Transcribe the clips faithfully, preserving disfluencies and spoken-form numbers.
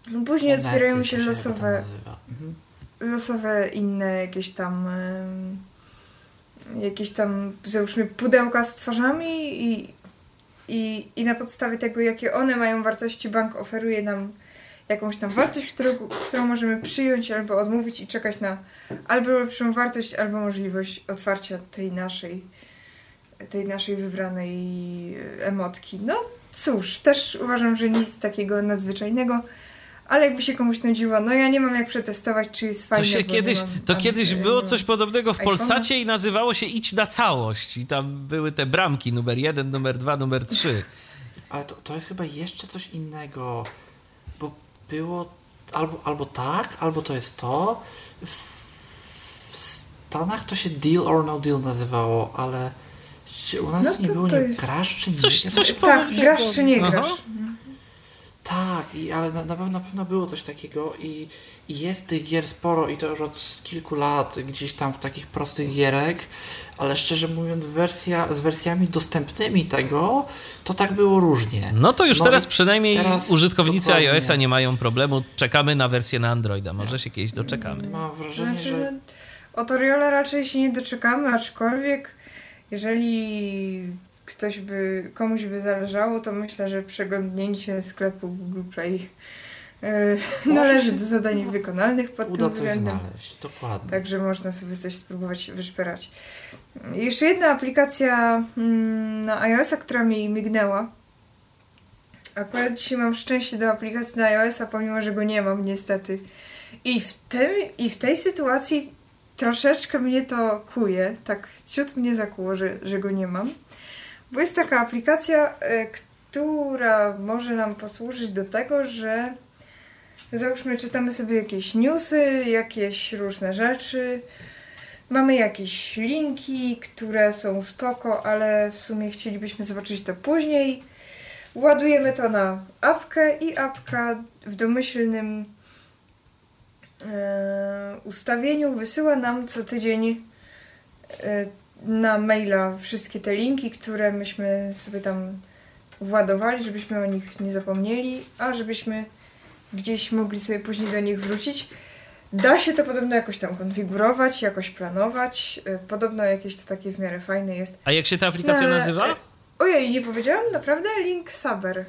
No później Onety, otwierają się to losowe, mhm. losowe inne jakieś tam ym, jakieś tam, załóżmy, pudełka z twarzami i, i, i na podstawie tego, jakie one mają wartości, bank oferuje nam jakąś tam wartość, którą, którą możemy przyjąć albo odmówić i czekać na albo lepszą wartość, albo możliwość otwarcia tej naszej tej naszej wybranej emotki. No cóż, też uważam, że nic takiego nadzwyczajnego, ale jakby się komuś nudziło, no ja nie mam jak przetestować, czy jest fajne. To, się kiedyś, mam, to mam, kiedyś było coś podobnego w iPhone'a. Polsacie i nazywało się Idź na całość. I tam były te bramki, numer jeden, numer dwa, numer trzy. Ale to, to jest chyba jeszcze coś innego, bo było albo, albo tak, albo to jest to. W, w Stanach to się deal or no deal nazywało, ale czy u nas No nie to było to nie jest- grasz czy nie Coś, grasz? coś Tak, podobnego. grasz czy nie Aha. grasz. Tak, i, ale na, na, pewno, na pewno było coś takiego i, i jest tych gier sporo i to już od kilku lat gdzieś tam w takich prostych gierek, ale szczerze mówiąc wersja, z wersjami dostępnymi tego, to tak było różnie. No to już No teraz i przynajmniej teraz użytkownicy dokładnie. iOS-a nie mają problemu. Czekamy na wersję na Androida. Może się kiedyś doczekamy. Mam wrażenie, Znaczy, że... że od Oriola raczej się nie doczekamy, aczkolwiek jeżeli ktoś by, komuś by zależało, to myślę, że przeglądnięcie sklepu Google Play yy, należy do zadań wykonalnych pod Uda tym coś względem. znaleźć, dokładnie. Także można sobie coś spróbować wyszperać. Jeszcze jedna aplikacja mm, na iOS-a, która mi mignęła. Akurat dzisiaj mam szczęście do aplikacji na iOS-a, pomimo że go nie mam niestety. I w, tym, i w tej sytuacji troszeczkę mnie to kuje, tak ciut mnie zakuło, że, że go nie mam. Bo jest taka aplikacja, y, która może nam posłużyć do tego, że załóżmy czytamy sobie jakieś newsy, jakieś różne rzeczy, mamy jakieś linki, które są spoko, ale w sumie chcielibyśmy zobaczyć to później. Ładujemy to na apkę i apka w domyślnym e, ustawieniu wysyła nam co tydzień e, na maila wszystkie te linki, które myśmy sobie tam władowali, żebyśmy o nich nie zapomnieli, a żebyśmy gdzieś mogli sobie później do nich wrócić. Da się to podobno jakoś tam konfigurować, jakoś planować. E, Podobno jakieś to takie w miarę fajne jest. A jak się ta aplikacja No, nazywa? e, Ojej, nie powiedziałam? Naprawdę? Link Saber.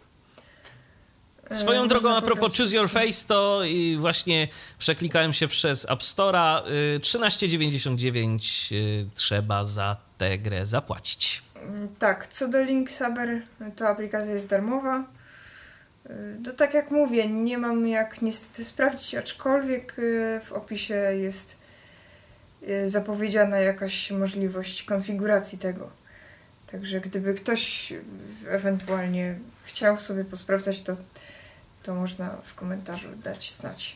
E, Swoją drogą, można a propos pobrać Choose Your wszystkie. Face, to i właśnie przeklikałem się przez App Store'a. y, trzynaście dziewięćdziesiąt dziewięć y, trzeba za tę grę zapłacić. Mm, Tak, co do Link Saber, to aplikacja jest darmowa. Y, No tak jak mówię, nie mam jak niestety sprawdzić, aczkolwiek y, w opisie jest y, zapowiedziana jakaś możliwość konfiguracji tego. Także gdyby ktoś ewentualnie chciał sobie posprawdzać, to, to można w komentarzu dać znać.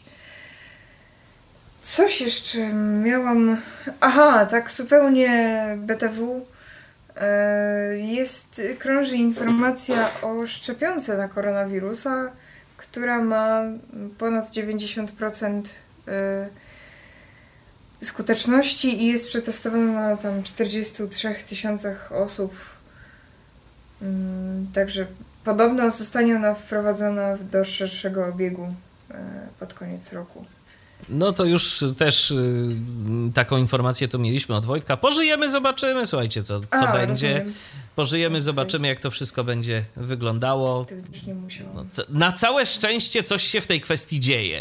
Coś jeszcze miałam... Aha, tak zupełnie B T W. E, Jest, krąży informacja o szczepionce na koronawirusa, która ma ponad dziewięćdziesiąt procent e, skuteczności i jest przetestowana na tam czterdziestu trzech tysiącach osób. Mm, Także podobno zostanie ona wprowadzona do szerszego obiegu e, pod koniec roku. No to już też y, taką informację tu mieliśmy od Wojtka. Pożyjemy, zobaczymy, słuchajcie, co, co A, będzie. rozumiem. Pożyjemy, Okej. zobaczymy, jak to wszystko będzie wyglądało. To już nie musiałam. No, co- na całe szczęście coś się w tej kwestii dzieje.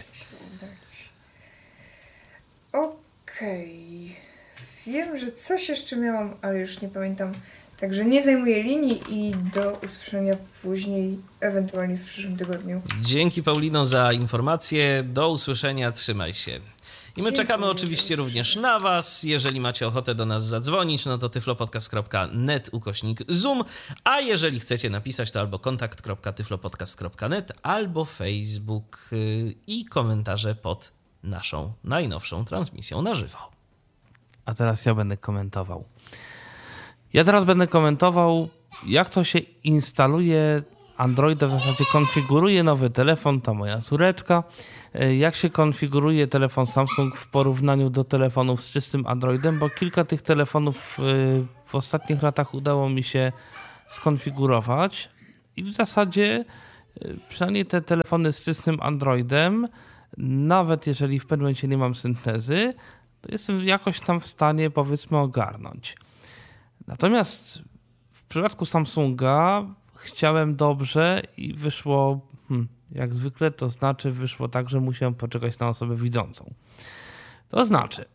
Okej. Wiem, że coś jeszcze miałam, ale już nie pamiętam. Także nie zajmuję linii i do usłyszenia później, ewentualnie w przyszłym tygodniu. Dzięki, Paulino, za informację. Do usłyszenia, trzymaj się. I my Dziękuję, czekamy do oczywiście usłyszenia. również na was. Jeżeli macie ochotę do nas zadzwonić, no to tyflopodcast kropka net ukośnik zoom, a jeżeli chcecie napisać, to albo kontakt kropka tyflopodcast kropka net, albo Facebook yy, i komentarze pod naszą najnowszą transmisją na żywo. A teraz ja będę komentował. Ja teraz będę komentował, jak to się instaluje Androida, w zasadzie konfiguruje nowy telefon, to moja córeczka, jak się konfiguruje telefon Samsung w porównaniu do telefonów z czystym Androidem, bo kilka tych telefonów w ostatnich latach udało mi się skonfigurować i w zasadzie Przynajmniej te telefony z czystym Androidem, nawet jeżeli w pewnym momencie nie mam syntezy, to jestem jakoś tam w stanie, powiedzmy, ogarnąć. Natomiast w przypadku Samsunga chciałem dobrze i wyszło, hmm, jak zwykle, to znaczy wyszło tak, że musiałem poczekać na osobę widzącą. To znaczy,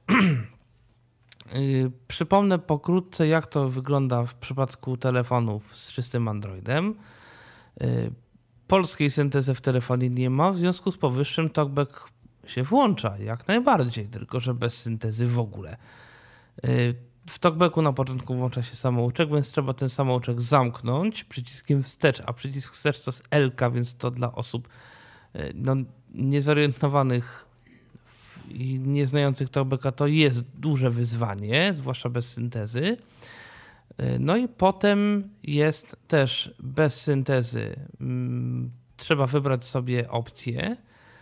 yy, przypomnę pokrótce, jak to wygląda w przypadku telefonów z czystym Androidem. Yy, polskiej syntezy w telefonie nie ma, w związku z powyższym TalkBack się włącza, jak najbardziej, tylko że bez syntezy w ogóle. Yy, W TalkBacku na początku włącza się samouczek, więc trzeba ten samouczek zamknąć przyciskiem wstecz, a przycisk wstecz to jest L-ka, więc to dla osób no, niezorientowanych i nieznających TalkBacka to jest duże wyzwanie, zwłaszcza bez syntezy. No i potem jest też bez syntezy. Trzeba wybrać sobie opcję.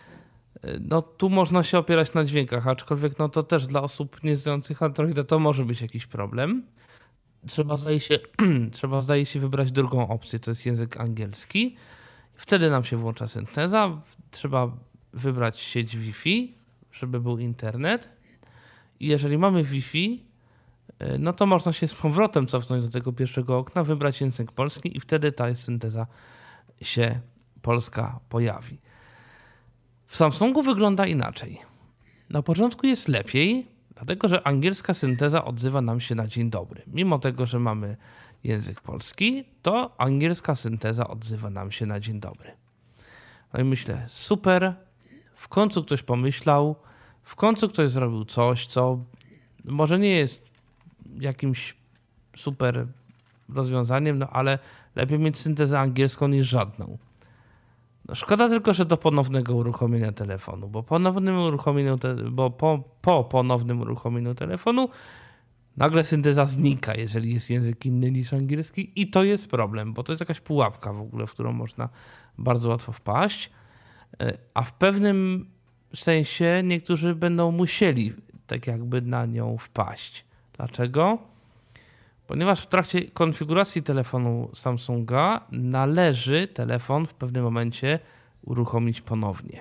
No tu można się opierać na dźwiękach, aczkolwiek no to też dla osób nieznających Androida to może być jakiś problem. Trzeba zdaje się, trzeba zdaje się wybrać drugą opcję, to jest język angielski. Wtedy nam się włącza synteza. Trzeba wybrać sieć Wi-Fi, żeby był internet. I jeżeli mamy Wi-Fi, no to można się z powrotem cofnąć do tego pierwszego okna, wybrać język polski i wtedy ta synteza się polska pojawi. W Samsungu wygląda inaczej. Na początku jest lepiej, dlatego że angielska synteza odzywa nam się na dzień dobry. Mimo tego, że mamy język polski, to angielska synteza odzywa nam się na dzień dobry. No i myślę, super, w końcu ktoś pomyślał, w końcu ktoś zrobił coś, co może nie jest jakimś super rozwiązaniem, no ale lepiej mieć syntezę angielską niż żadną. No szkoda tylko, że do ponownego uruchomienia telefonu, bo, ponownym uruchomieniu te, bo po, po ponownym uruchomieniu telefonu nagle synteza znika, jeżeli jest język inny niż angielski i to jest problem, bo to jest jakaś pułapka w ogóle, w którą można bardzo łatwo wpaść, a w pewnym sensie niektórzy będą musieli tak jakby na nią wpaść. Dlaczego? Ponieważ w trakcie konfiguracji telefonu Samsunga należy telefon w pewnym momencie uruchomić ponownie.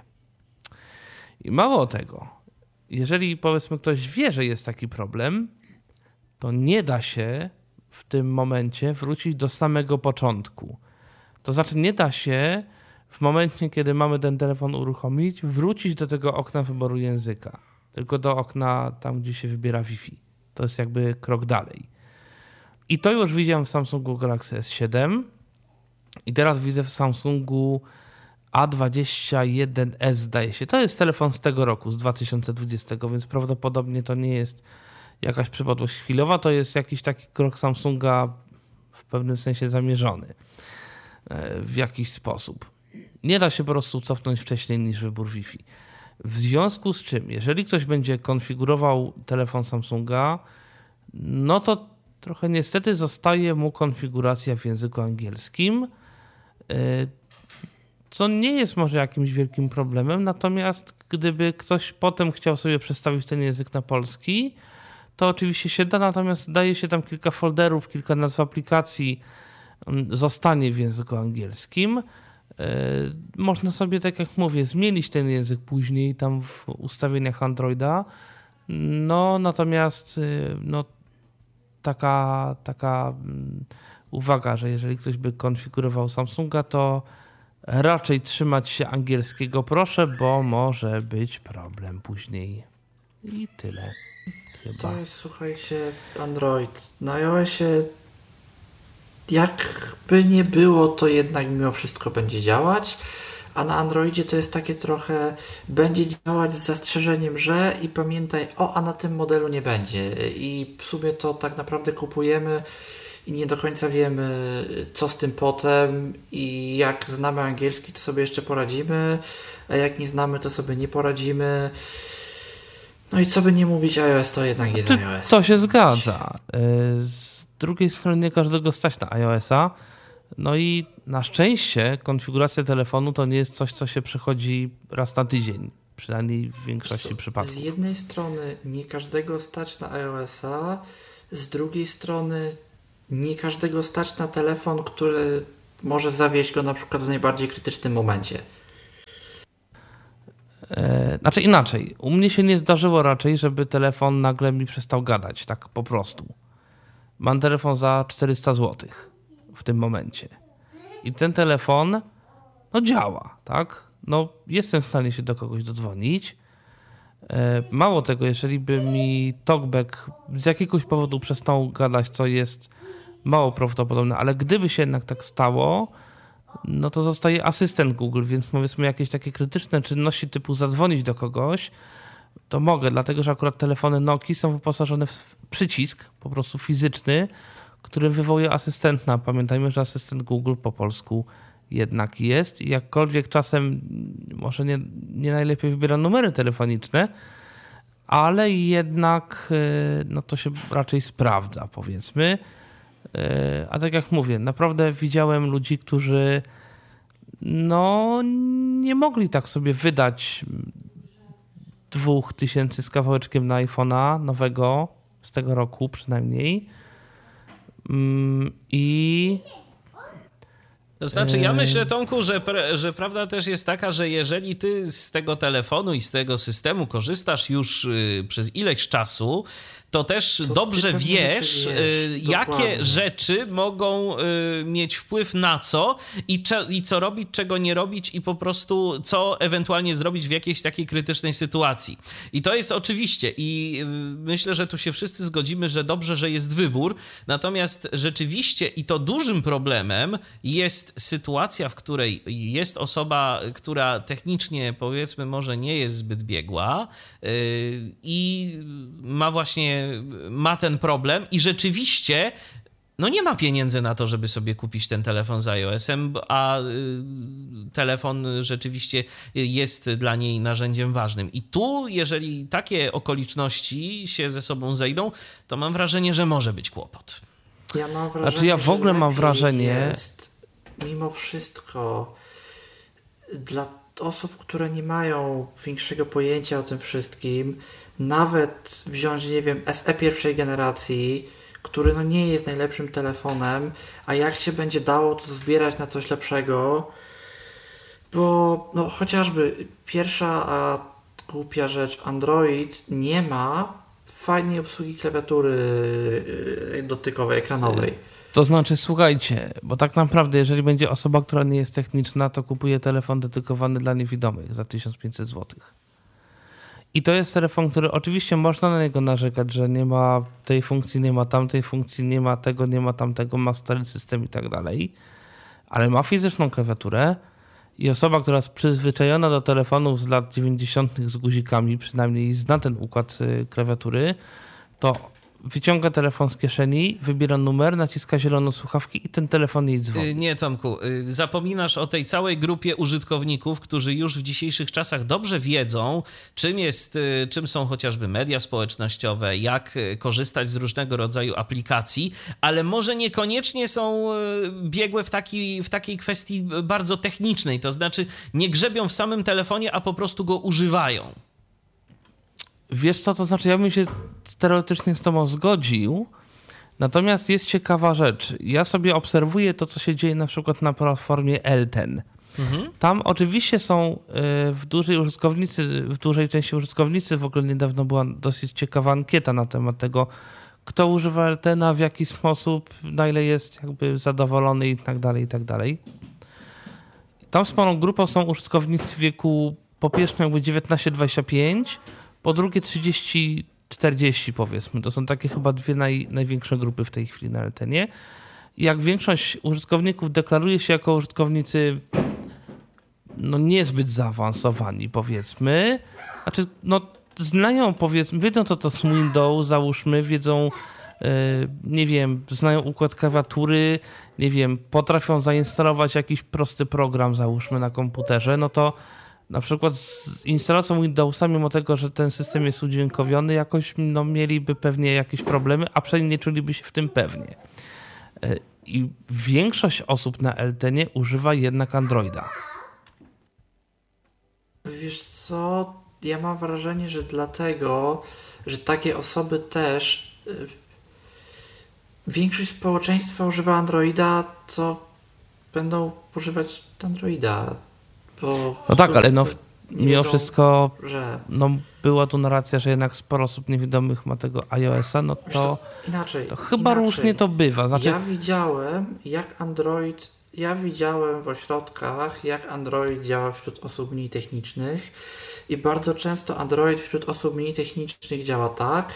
I mało tego, jeżeli powiedzmy ktoś wie, że jest taki problem, to nie da się w tym momencie wrócić do samego początku. To znaczy nie da się w momencie, kiedy mamy ten telefon uruchomić, wrócić do tego okna wyboru języka, tylko do okna tam, gdzie się wybiera Wi-Fi. To jest jakby krok dalej. I to już widziałem w Samsungu Galaxy S siedem i teraz widzę w Samsungu A dwadzieścia jeden S, zdaje się. To jest telefon z tego roku, z dwa tysiące dwudziestego, więc prawdopodobnie to nie jest jakaś przypadłość chwilowa, to jest jakiś taki krok Samsunga w pewnym sensie zamierzony w jakiś sposób. Nie da się po prostu cofnąć wcześniej niż wybór Wi-Fi. W związku z czym, jeżeli ktoś będzie konfigurował telefon Samsunga, no to trochę niestety zostaje mu konfiguracja w języku angielskim, co nie jest może jakimś wielkim problemem, natomiast gdyby ktoś potem chciał sobie przestawić ten język na polski, to oczywiście się da, natomiast daje się tam kilka folderów, kilka nazw aplikacji, zostanie w języku angielskim. Można sobie, tak jak mówię, zmienić ten język później tam w ustawieniach Androida, no natomiast no Taka, taka uwaga, że jeżeli ktoś by konfigurował Samsunga, to raczej trzymać się angielskiego proszę, bo może być problem później. I tyle. Chyba. To jest, słuchajcie, Android. Na iOSie jakby nie było, to jednak mimo wszystko będzie działać, a na Androidzie to jest takie trochę będzie działać z zastrzeżeniem, że i pamiętaj, o, a na tym modelu nie będzie. I w sumie to tak naprawdę kupujemy i nie do końca wiemy, co z tym potem i jak znamy angielski, to sobie jeszcze poradzimy, a jak nie znamy, to sobie nie poradzimy. No i co by nie mówić, iOS to jednak jest iOS. To się zgadza. Z drugiej strony nie każdego stać na iOS-a. No i na szczęście konfiguracja telefonu to nie jest coś, co się przechodzi raz na tydzień, przynajmniej w większości Co, przypadków. Z jednej strony nie każdego stać na iOS-a, z drugiej strony nie każdego stać na telefon, który może zawieść go na przykład w najbardziej krytycznym momencie. E, znaczy inaczej, u mnie się nie zdarzyło raczej, żeby telefon nagle mi przestał gadać, tak po prostu. Mam telefon za czterysta złotych w tym momencie. I ten telefon, no działa, tak? No jestem w stanie się do kogoś dodzwonić. E, mało tego, jeżeli by mi talkback z jakiegoś powodu przestał gadać, co jest mało prawdopodobne, ale gdyby się jednak tak stało, no to zostaje asystent Google, więc powiedzmy jakieś takie krytyczne czynności typu zadzwonić do kogoś, to mogę, dlatego że akurat telefony Nokii są wyposażone w przycisk, po prostu fizyczny, który wywołuje asystenta. Pamiętajmy, że asystent Google po polsku jednak jest i jakkolwiek czasem może nie, nie najlepiej wybiera numery telefoniczne, ale jednak no to się raczej sprawdza, powiedzmy. A tak jak mówię, naprawdę widziałem ludzi, którzy no nie mogli tak sobie wydać dwóch tysięcy z kawałeczkiem na iPhone'a nowego, z tego roku przynajmniej. I to znaczy, ja myślę, Tomku, że, że prawda też jest taka, że jeżeli ty z tego telefonu i z tego systemu korzystasz już y, przez ileś czasu, to też to dobrze wiesz, wiesz jakie dokładnie. Rzeczy mogą y, mieć wpływ na co i, cze, i co robić, czego nie robić i po prostu co ewentualnie zrobić w jakiejś takiej krytycznej sytuacji. I to jest oczywiście i y, myślę, że tu się wszyscy zgodzimy, że dobrze, że jest wybór, natomiast rzeczywiście i to dużym problemem jest sytuacja, w której jest osoba, która technicznie powiedzmy może nie jest zbyt biegła y, i ma właśnie ma ten problem i rzeczywiście no nie ma pieniędzy na to, żeby sobie kupić ten telefon z iOS-em, a telefon rzeczywiście jest dla niej narzędziem ważnym. I tu, jeżeli takie okoliczności się ze sobą zejdą, to mam wrażenie, że może być kłopot. Ja mam wrażenie, znaczy ja w ogóle mam wrażenie... Jest, mimo wszystko dla osób, które nie mają większego pojęcia o tym wszystkim, nawet wziąć, nie wiem, S E pierwszej generacji, który no nie jest najlepszym telefonem, a jak się będzie dało to zbierać na coś lepszego, bo no chociażby pierwsza a głupia rzecz, Android nie ma fajnej obsługi klawiatury dotykowej, ekranowej. To znaczy, słuchajcie, bo tak naprawdę, jeżeli będzie osoba, która nie jest techniczna, to kupuje telefon dedykowany dla niewidomych za tysiąc pięćset złotych. I to jest telefon, który oczywiście można na niego narzekać, że nie ma tej funkcji, nie ma tamtej funkcji, nie ma tego, nie ma tamtego, ma stary system i tak dalej, ale ma fizyczną klawiaturę i osoba, która jest przyzwyczajona do telefonów z lat dziewięćdziesiątych z guzikami, przynajmniej zna ten układ klawiatury, to wyciąga telefon z kieszeni, wybiera numer, naciska zieloną słuchawki i ten telefon jej dzwoni. Nie, Tomku, zapominasz o tej całej grupie użytkowników, którzy już w dzisiejszych czasach dobrze wiedzą, czym jest, czym są chociażby media społecznościowe, jak korzystać z różnego rodzaju aplikacji, ale może niekoniecznie są biegłe w, taki, w takiej kwestii bardzo technicznej, to znaczy nie grzebią w samym telefonie, a po prostu go używają. Wiesz co, to znaczy ja bym się teoretycznie z tobą zgodził, natomiast jest ciekawa rzecz. Ja sobie obserwuję to, co się dzieje na przykład na platformie Elten. Mhm. Tam oczywiście są w dużej użytkownicy, w dużej części użytkownicy, w ogóle niedawno była dosyć ciekawa ankieta na temat tego, kto używa Eltena, w jaki sposób, na ile jest jakby zadowolony i tak dalej, i tak dalej. Tam sporą grupą są użytkownicy w wieku po pierwsze jakby dziewiętnaście dwadzieścia pięć, po drugie trzydzieści czterdzieści powiedzmy. To są takie chyba dwie naj, największe grupy w tej chwili na Eltenie. Jak większość użytkowników deklaruje się jako użytkownicy no niezbyt zaawansowani powiedzmy. Znaczy no znają powiedzmy, wiedzą co to jest Windows załóżmy, wiedzą yy, nie wiem, znają układ klawiatury, nie wiem, potrafią zainstalować jakiś prosty program załóżmy na komputerze, no to na przykład z instalacją Windowsa, mimo tego, że ten system jest udźwiękowiony, jakoś no, mieliby pewnie jakieś problemy, a przynajmniej nie czuliby się w tym pewnie. I większość osób na Eltenie używa jednak Androida. Wiesz co, ja mam wrażenie, że dlatego, że takie osoby też większość społeczeństwa używa Androida, co będą używać Androida. Bo No tak, ale no nie mimo wiedzą, wszystko że... no, była tu narracja, że jednak sporo osób niewidomych ma tego iOS-a, no Wiesz to, co, inaczej, to chyba inaczej. różnie to bywa. Znaczy, Ja widziałem, jak Android, ja widziałem w ośrodkach, jak Android działa wśród osób mniej technicznych i bardzo często Android wśród osób mniej technicznych działa tak,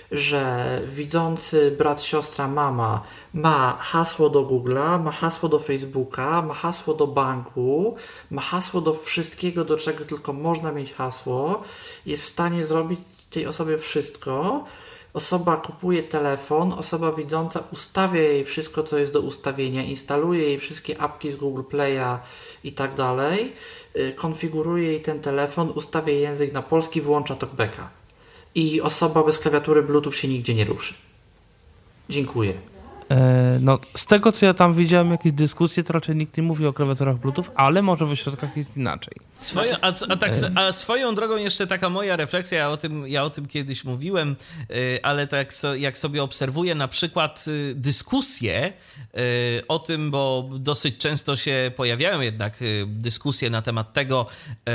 że widzący brat, siostra, mama ma hasło do Google'a, ma hasło do Facebooka, ma hasło do banku, ma hasło do wszystkiego, do czego tylko można mieć hasło, jest w stanie zrobić tej osobie wszystko. Osoba kupuje telefon, osoba widząca ustawia jej wszystko, co jest do ustawienia, instaluje jej wszystkie apki z Google Play'a i tak dalej, konfiguruje jej ten telefon, ustawia język na polski, wyłącza talkbacka. I osoba bez klawiatury Bluetooth się nigdzie nie ruszy. Dziękuję. e, no, z tego, co ja tam widziałem, jakieś dyskusje, to raczej nikt nie mówi o klawiaturach Bluetooth, ale może w ośrodkach jest inaczej. Swoją, a, a, tak, a swoją drogą jeszcze taka moja refleksja, ja o tym, ja o tym kiedyś mówiłem, y, ale tak so, jak sobie obserwuję na przykład y, dyskusje y, o tym, bo dosyć często się pojawiają jednak y, dyskusje na temat tego,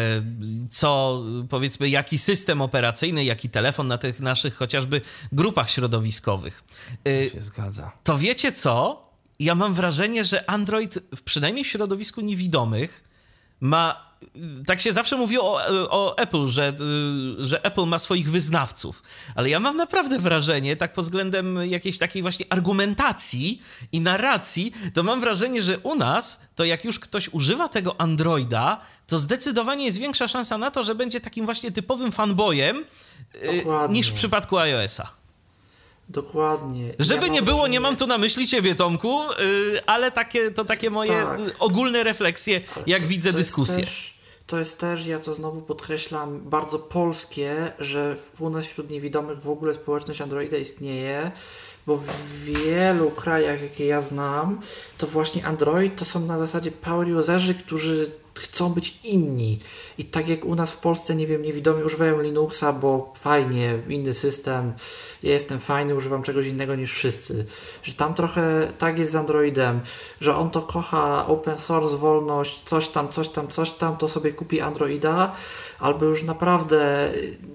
y, co powiedzmy, jaki system operacyjny, jaki telefon na tych naszych chociażby grupach środowiskowych. Y, To się zgadza. to wiecie co? Ja mam wrażenie, że Android, przynajmniej w środowisku niewidomych, ma... Tak się zawsze mówi o, o Apple, że, że Apple ma swoich wyznawców, ale ja mam naprawdę wrażenie, tak pod względem jakiejś takiej właśnie argumentacji i narracji, to mam wrażenie, że u nas, to jak już ktoś używa tego Androida, to zdecydowanie jest większa szansa na to, że będzie takim właśnie typowym fanboyem Dokładnie. niż w przypadku iOS-a. Dokładnie. Żeby Ja nie mam było, wrażenie- nie mam tu na myśli ciebie, Tomku, yy, ale takie, to takie moje Tak. y, ogólne refleksje, jak To- widzę to jest dyskusję. Też, to jest też, ja to znowu podkreślam, bardzo polskie, że u nas wśród niewidomych w ogóle społeczność Androida istnieje, bo w wielu krajach, jakie ja znam, to właśnie Android to są na zasadzie power userzy, którzy chcą być inni. I tak jak u nas w Polsce, nie wiem, niewidomi używają Linuxa, bo fajnie, inny system, ja jestem fajny, używam czegoś innego niż wszyscy. Że tam trochę tak jest z Androidem, że on to kocha open source, wolność, coś tam, coś tam, coś tam, to sobie kupi Androida, albo już naprawdę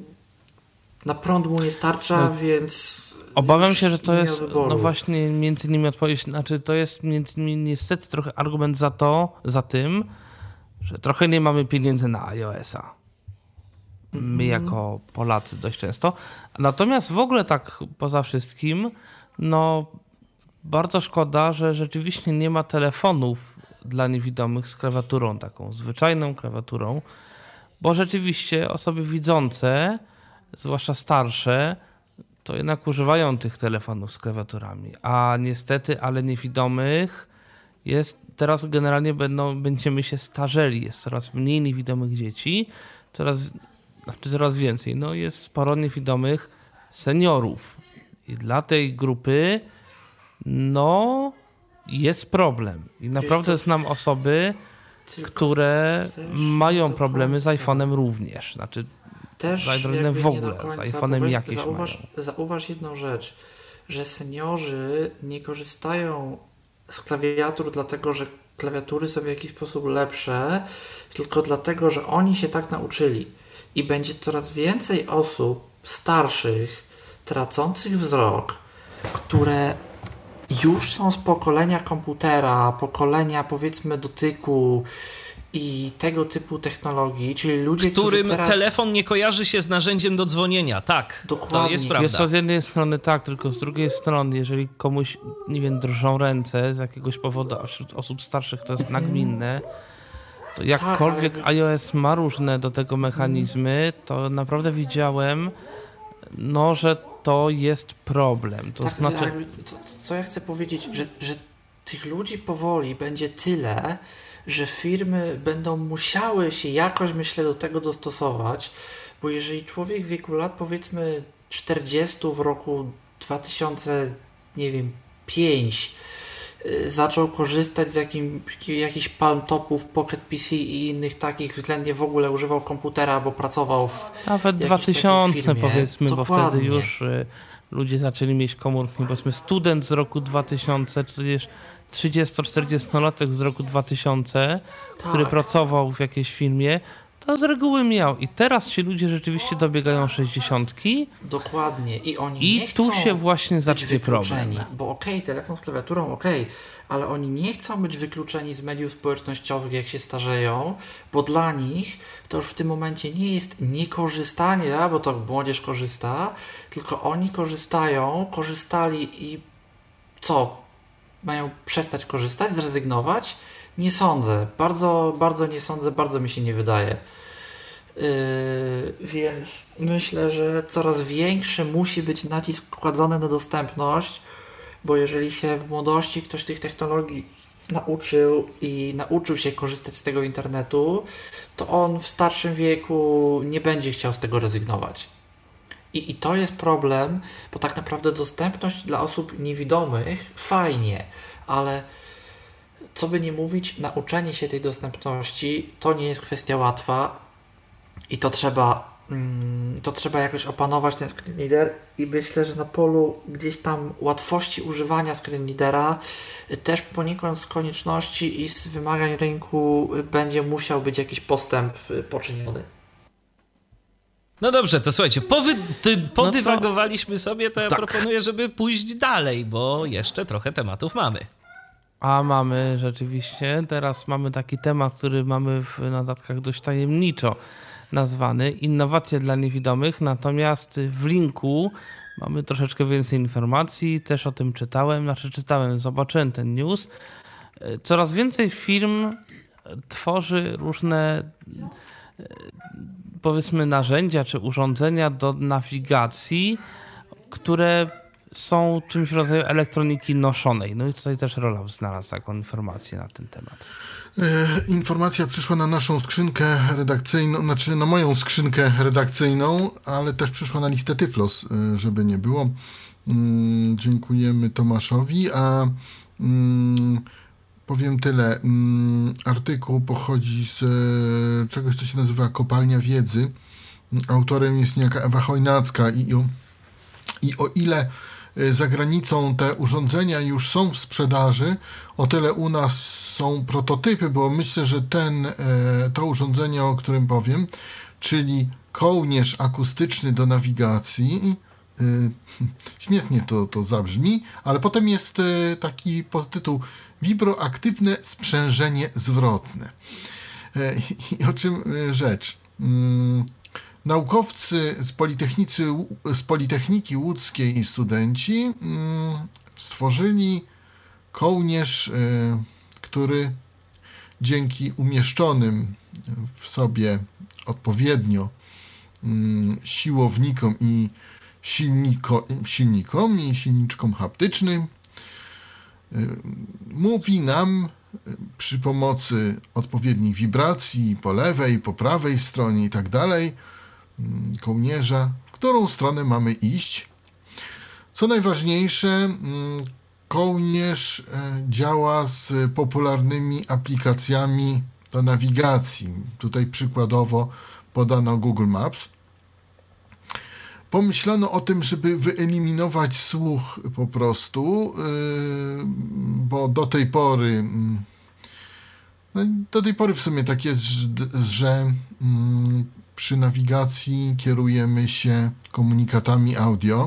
na prąd mu nie starcza, No, więc Obawiam już się, że to nie miał jest, wyboru. no właśnie, między innymi odpowiedź, znaczy to jest między innymi niestety trochę argument za to, za tym, że trochę nie mamy pieniędzy na iOS-a. My jako Polacy dość często. Natomiast w ogóle tak poza wszystkim, no bardzo szkoda, że rzeczywiście nie ma telefonów dla niewidomych z klawiaturą taką, zwyczajną klawiaturą, bo rzeczywiście osoby widzące, zwłaszcza starsze, to jednak używają tych telefonów z klawiaturami, a niestety, ale niewidomych jest, teraz generalnie będą, będziemy się starzeli, jest coraz mniej niewidomych dzieci, coraz, znaczy coraz więcej, no jest sporo niewidomych seniorów i dla tej grupy no jest problem i naprawdę znam osoby, Tylko które też mają do problemy z końca. iPhone'em również, znaczy Też z Androidem jakby w nie ogóle, do z końca, iPhone'em bo weź- jakieś zauważ, mają. zauważ jedną rzecz, że seniorzy nie korzystają z klawiatur dlatego, że klawiatury są w jakiś sposób lepsze, tylko dlatego, że oni się tak nauczyli. I będzie coraz więcej osób starszych, tracących wzrok, które już są z pokolenia komputera, pokolenia powiedzmy dotyku i tego typu technologii, czyli ludzie, Którym którzy teraz... telefon nie kojarzy się z narzędziem do dzwonienia. Tak, to Dokładnie. jest Wiesz prawda. co, z jednej strony tak, tylko z drugiej strony, jeżeli komuś, nie wiem, drżą ręce z jakiegoś powodu, a wśród osób starszych to jest nagminne, to jakkolwiek Tak, ale- iOS ma różne do tego mechanizmy, to naprawdę widziałem, no, że to jest problem. To Tak, znaczy, jakby, co, co ja chcę powiedzieć, że, że tych ludzi powoli będzie tyle, że firmy będą musiały się jakoś, myślę, do tego dostosować, bo jeżeli człowiek w wieku lat, powiedzmy czterdziestu w roku dwa tysiące, nie wiem, pięć y, zaczął korzystać z jakim, jakichś Palm Topów, Pocket P C i innych takich, względnie w ogóle używał komputera, bo pracował w nawet jakiejś dwa takiej tysiące firmie. powiedzmy, bo wtedy Dokładnie. już y, ludzie zaczęli mieć komórki, powiedzmy student z roku dwa tysiące, czy też trzydziesto-czterdziestolatek z roku dwa tysiące, Tak. który pracował w jakiejś firmie, to z reguły miał. I teraz ci ludzie rzeczywiście dobiegają sześćdziesiątki Dokładnie. I oni i nie chcą tu się właśnie być zacznie wykluczeni. problem. Bo okej, okay, telefon z klawiaturą, okej, okay, ale oni nie chcą być wykluczeni z mediów społecznościowych, jak się starzeją, bo dla nich to już w tym momencie nie jest niekorzystanie, bo to młodzież korzysta, tylko oni korzystają, korzystali i co? Mają przestać korzystać, zrezygnować? Nie sądzę. Bardzo, bardzo nie sądzę, bardzo mi się nie wydaje. Yy, więc myślę, że coraz większy musi być nacisk kładzony na dostępność, bo jeżeli się w młodości ktoś tych technologii nauczył i nauczył się korzystać z tego internetu, to on w starszym wieku nie będzie chciał z tego rezygnować. I, i to jest problem, bo tak naprawdę dostępność dla osób niewidomych fajnie, ale co by nie mówić, nauczenie się tej dostępności to nie jest kwestia łatwa i to trzeba, mm, to trzeba jakoś opanować ten screen reader i myślę, że na polu gdzieś tam łatwości używania screen readera też poniekąd z konieczności i z wymagań rynku będzie musiał być jakiś postęp poczyniony. No dobrze, to słuchajcie, powy, ty, podywagowaliśmy sobie, to ja tak. proponuję, żeby pójść dalej, bo jeszcze trochę tematów mamy. A mamy rzeczywiście, teraz mamy taki temat, który mamy w notatkach dość tajemniczo nazwany, innowacje dla niewidomych, natomiast w linku mamy troszeczkę więcej informacji, też o tym czytałem, znaczy czytałem, zobaczyłem ten news. Coraz więcej firm tworzy różne, powiedzmy, narzędzia czy urządzenia do nawigacji, które są czymś w rodzaju elektroniki noszonej. No i tutaj też Rolaf znalazł taką informację na ten temat. E, informacja przyszła na naszą skrzynkę redakcyjną, znaczy na moją skrzynkę redakcyjną, ale też przyszła na listę Tyflos, e, żeby nie było. Mm, dziękujemy Tomaszowi, a mm, powiem tyle. Mm, artykuł pochodzi z e, czegoś, co się nazywa Kopalnia Wiedzy. Autorem jest niejaka Ewa Chojnacka i, o, i o ile za granicą te urządzenia już są w sprzedaży, o tyle u nas są prototypy, bo myślę, że ten, to urządzenie, o którym powiem, czyli kołnierz akustyczny do nawigacji, śmiesznie to, to zabrzmi, ale potem jest taki podtytuł Wibroaktywne sprzężenie zwrotne. I o czym rzecz? Naukowcy z, Politechnicy, z Politechniki Łódzkiej i studenci mm, stworzyli kołnierz, y, który dzięki umieszczonym w sobie odpowiednio y, siłownikom i silniko, silnikom i silniczkom haptycznym y, mówi nam przy pomocy odpowiednich wibracji po lewej, po prawej stronie i tak dalej kołnierza, w którą stronę mamy iść. Co najważniejsze, kołnierz działa z popularnymi aplikacjami do nawigacji. Tutaj przykładowo podano Google Maps. Pomyślano o tym, żeby wyeliminować słuch po prostu, bo do tej pory no do tej pory w sumie tak jest, że przy nawigacji kierujemy się komunikatami audio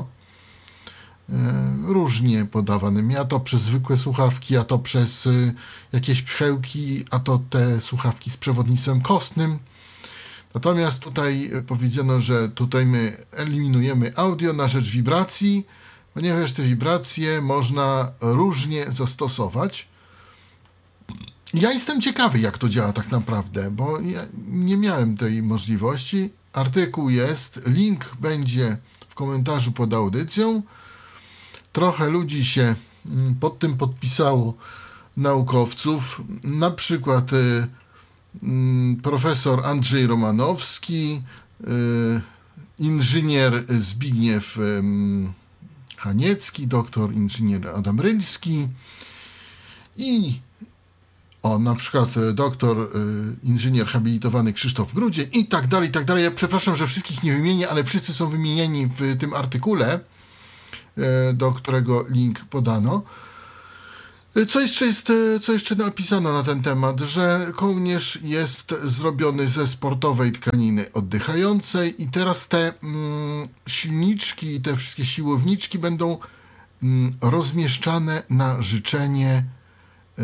różnie podawanymi, a to przez zwykłe słuchawki, a to przez jakieś pchełki, a to te słuchawki z przewodnictwem kostnym. Natomiast tutaj powiedziano, że tutaj my eliminujemy audio na rzecz wibracji, ponieważ te wibracje można różnie zastosować. Ja jestem ciekawy, jak to działa tak naprawdę, bo ja nie miałem tej możliwości. Artykuł jest, link będzie w komentarzu pod audycją. Trochę ludzi się pod tym podpisało, naukowców, na przykład y, y, profesor Andrzej Romanowski, y, inżynier Zbigniew y, Haniecki, doktor inżynier Adam Rylski i o, na przykład doktor, y, inżynier habilitowany Krzysztof Grudzień i tak dalej, i tak dalej. Ja przepraszam, że wszystkich nie wymienię, ale wszyscy są wymienieni w tym artykule, y, do którego link podano. Co jeszcze jest, co jeszcze napisano na ten temat, że kołnierz jest zrobiony ze sportowej tkaniny oddychającej i teraz te mm, silniczki i te wszystkie siłowniczki będą mm, rozmieszczane na życzenie y,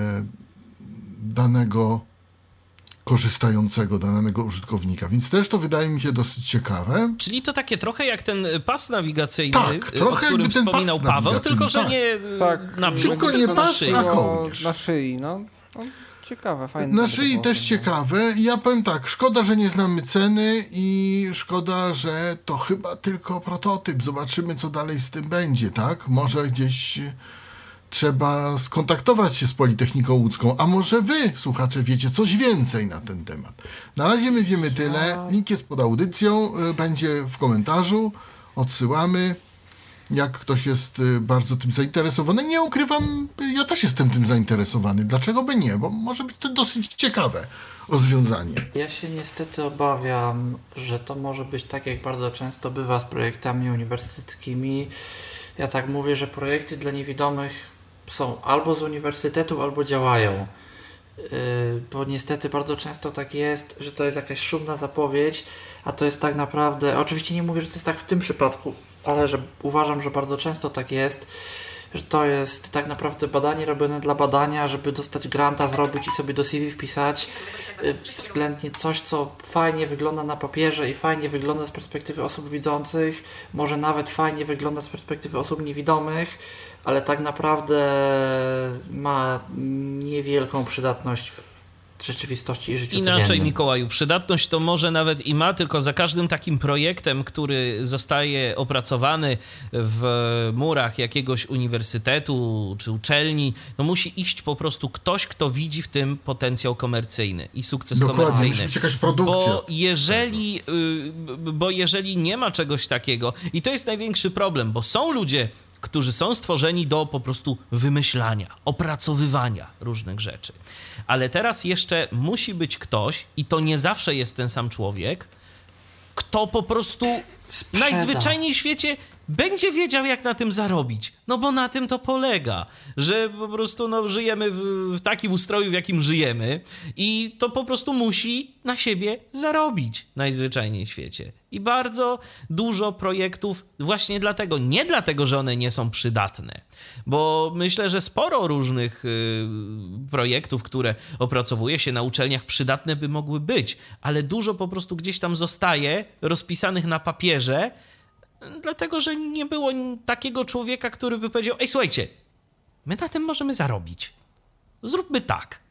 danego korzystającego, danego użytkownika. Więc też to wydaje mi się dosyć ciekawe. Czyli to takie trochę jak ten pas nawigacyjny, Tak, o którym wspominał Paweł, tylko że tak. nie Tak, na brzuchu, tylko nie tylko na pas, szyi. a kołnierz. Na szyi, no. no ciekawe, fajne. Na to szyi było, też no. ciekawe. Ja powiem tak, szkoda, że nie znamy ceny i szkoda, że to chyba tylko prototyp. Zobaczymy, co dalej z tym będzie, tak? Może gdzieś trzeba skontaktować się z Politechniką Łódzką, a może wy, słuchacze, wiecie coś więcej na ten temat. Na razie my wiemy tyle. Link jest pod audycją, y, będzie w komentarzu. Odsyłamy. Jak ktoś jest y, bardzo tym zainteresowany, nie ukrywam, y, ja też jestem tym zainteresowany. Dlaczego by nie? Bo może być to dosyć ciekawe rozwiązanie. Ja się niestety obawiam, że to może być tak, jak bardzo często bywa z projektami uniwersyteckimi. Ja tak mówię, że projekty dla niewidomych są albo z uniwersytetów, albo działają. Yy, bo niestety bardzo często tak jest, że to jest jakaś szumna zapowiedź, a to jest tak naprawdę, oczywiście nie mówię, że to jest tak w tym przypadku, ale że uważam, że bardzo często tak jest, że to jest tak naprawdę badanie robione dla badania, żeby dostać granta, zrobić i sobie do C V wpisać yy, względnie coś, co fajnie wygląda na papierze i fajnie wygląda z perspektywy osób widzących, może nawet fajnie wygląda z perspektywy osób niewidomych, ale tak naprawdę ma niewielką przydatność w rzeczywistości i życiu Inaczej, codziennym. Mikołaju, przydatność to może nawet i ma, tylko za każdym takim projektem, który zostaje opracowany w murach jakiegoś uniwersytetu czy uczelni, no musi iść po prostu ktoś, kto widzi w tym potencjał komercyjny i sukces Dokładnie, komercyjny. musi być jakaś produkcja. Bo jeżeli, y, bo jeżeli nie ma czegoś takiego, i to jest największy problem, bo są ludzie, którzy są stworzeni do po prostu wymyślania, opracowywania różnych rzeczy. Ale teraz jeszcze musi być ktoś, i to nie zawsze jest ten sam człowiek, kto po prostu Sprzeda. najzwyczajniej w świecie będzie wiedział, jak na tym zarobić. No bo na tym to polega, że po prostu no, żyjemy w, w takim ustroju, w jakim żyjemy i to po prostu musi na siebie zarobić najzwyczajniej w świecie. I bardzo dużo projektów właśnie dlatego, nie dlatego, że one nie są przydatne, bo myślę, że sporo różnych y, projektów, które opracowuje się na uczelniach, przydatne by mogły być, ale dużo po prostu gdzieś tam zostaje rozpisanych na papierze, dlatego, że nie było takiego człowieka, który by powiedział: ej, słuchajcie, my na tym możemy zarobić. Zróbmy tak.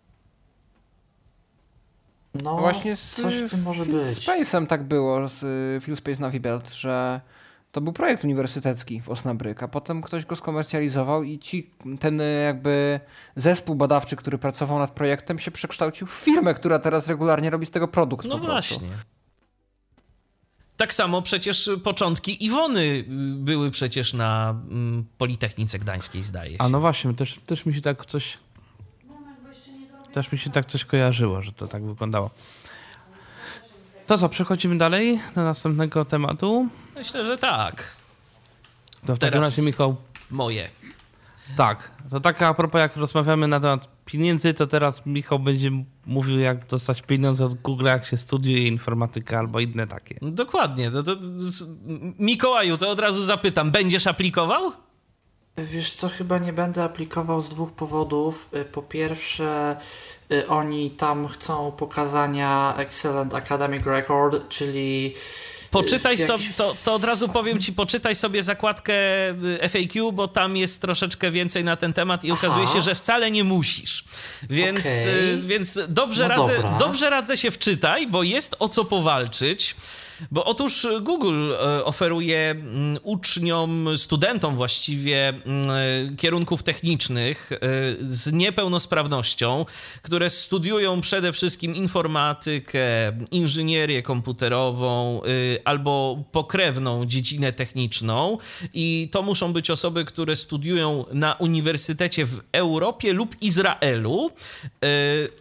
No, Właśnie z coś w tym może Phil być. Space'em tak było, z y, Phil Space Navibelt, że to był projekt uniwersytecki w Osnabrück, a potem ktoś go skomercjalizował i ci, ten y, jakby zespół badawczy, który pracował nad projektem, się przekształcił w firmę, która teraz regularnie robi z tego produkt. No po prostu. właśnie. Tak samo przecież początki Iwony były przecież na mm, Politechnice Gdańskiej, zdaje się. A no właśnie, też, też mi się tak coś... Też mi się tak coś kojarzyło, że to tak wyglądało. To co, przechodzimy dalej do następnego tematu. Myślę, że tak. To w takim Teraz- razie, Michał, Moje. tak. To tak a propos, jak rozmawiamy na temat pieniędzy, to teraz Michał będzie mówił, jak dostać pieniądze od Google, jak się studiuje informatykę albo inne takie. Dokładnie. To, to, to, Mikołaju, to od razu zapytam, będziesz aplikował? Wiesz co, chyba nie będę aplikował z dwóch powodów. Y, Po pierwsze, y, oni tam chcą pokazania Excellent Academic Record, czyli Poczytaj w jakiś- sobie, to, to od razu powiem ci, poczytaj sobie zakładkę F A Q, bo tam jest troszeczkę więcej na ten temat i Aha. okazuje się, że wcale nie musisz. Więc, Okej. y, więc dobrze, No radzę, dobra. dobrze radzę się wczytaj, bo jest o co powalczyć. Bo otóż Google e, oferuje mm, uczniom, studentom właściwie mm, kierunków technicznych e, z niepełnosprawnością, które studiują przede wszystkim informatykę, inżynierię komputerową y, albo pokrewną dziedzinę techniczną i to muszą być osoby, które studiują na uniwersytecie w Europie lub Izraelu. y,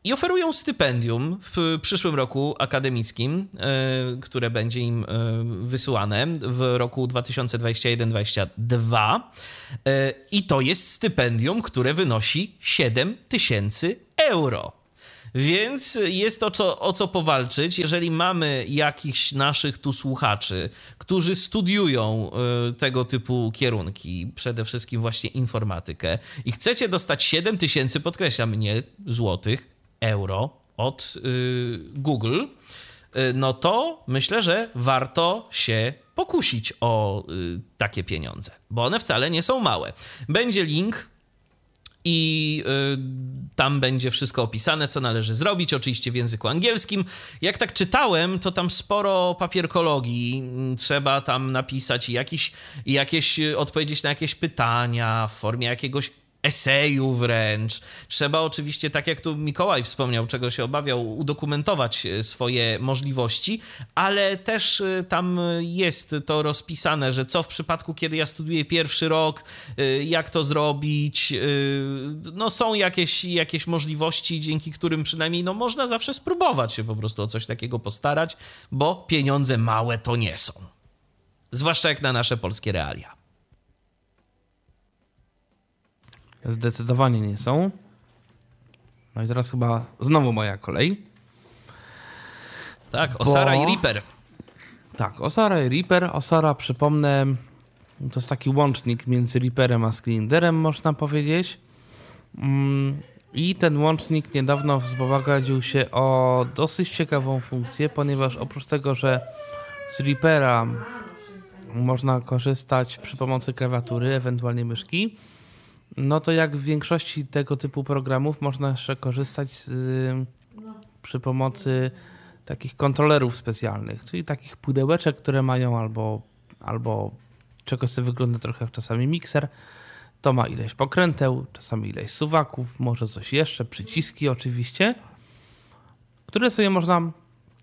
i oferują stypendium w przyszłym roku akademickim, które będzie im wysyłane w roku dwa tysiące dwudziestym pierwszym dwudziestym drugim. I to jest stypendium, które wynosi siedem tysięcy euro. Więc jest to co, o co powalczyć. Jeżeli mamy jakichś naszych tu słuchaczy, którzy studiują y, tego typu kierunki, przede wszystkim właśnie informatykę, i chcecie dostać siedem tysięcy, podkreślam, nie złotych, euro od y, Google, y, no to myślę, że warto się pokusić o y, takie pieniądze, bo one wcale nie są małe. Będzie link i y, tam będzie wszystko opisane, co należy zrobić, oczywiście w języku angielskim. Jak tak czytałem, to tam sporo papierkologii, trzeba tam napisać i jakieś, jakieś odpowiedzieć na jakieś pytania w formie jakiegoś eseju wręcz. Trzeba oczywiście, tak jak tu Mikołaj wspomniał, czego się obawiał, udokumentować swoje możliwości, ale też tam jest to rozpisane, że co w przypadku, kiedy ja studiuję pierwszy rok, jak to zrobić. No są jakieś, jakieś możliwości, dzięki którym przynajmniej no, można zawsze spróbować się po prostu o coś takiego postarać, bo pieniądze małe to nie są. Zwłaszcza jak na nasze polskie realia. Zdecydowanie nie są. No i teraz chyba znowu moja kolej. Tak, Osara Bo... i Reaper. Tak, Osara i Reaper. Osara, przypomnę, to jest taki łącznik między Reaperem a Screenreaderem, można powiedzieć. I ten łącznik niedawno wzbogacił się o dosyć ciekawą funkcję, ponieważ oprócz tego, że z Reapera można korzystać przy pomocy klawiatury, ewentualnie myszki, no to jak w większości tego typu programów można jeszcze korzystać z, przy pomocy takich kontrolerów specjalnych, czyli takich pudełeczek, które mają albo, albo czegoś, co wygląda trochę jak czasami mikser. To ma ileś pokręteł, czasami ileś suwaków, może coś jeszcze, przyciski oczywiście, które sobie można,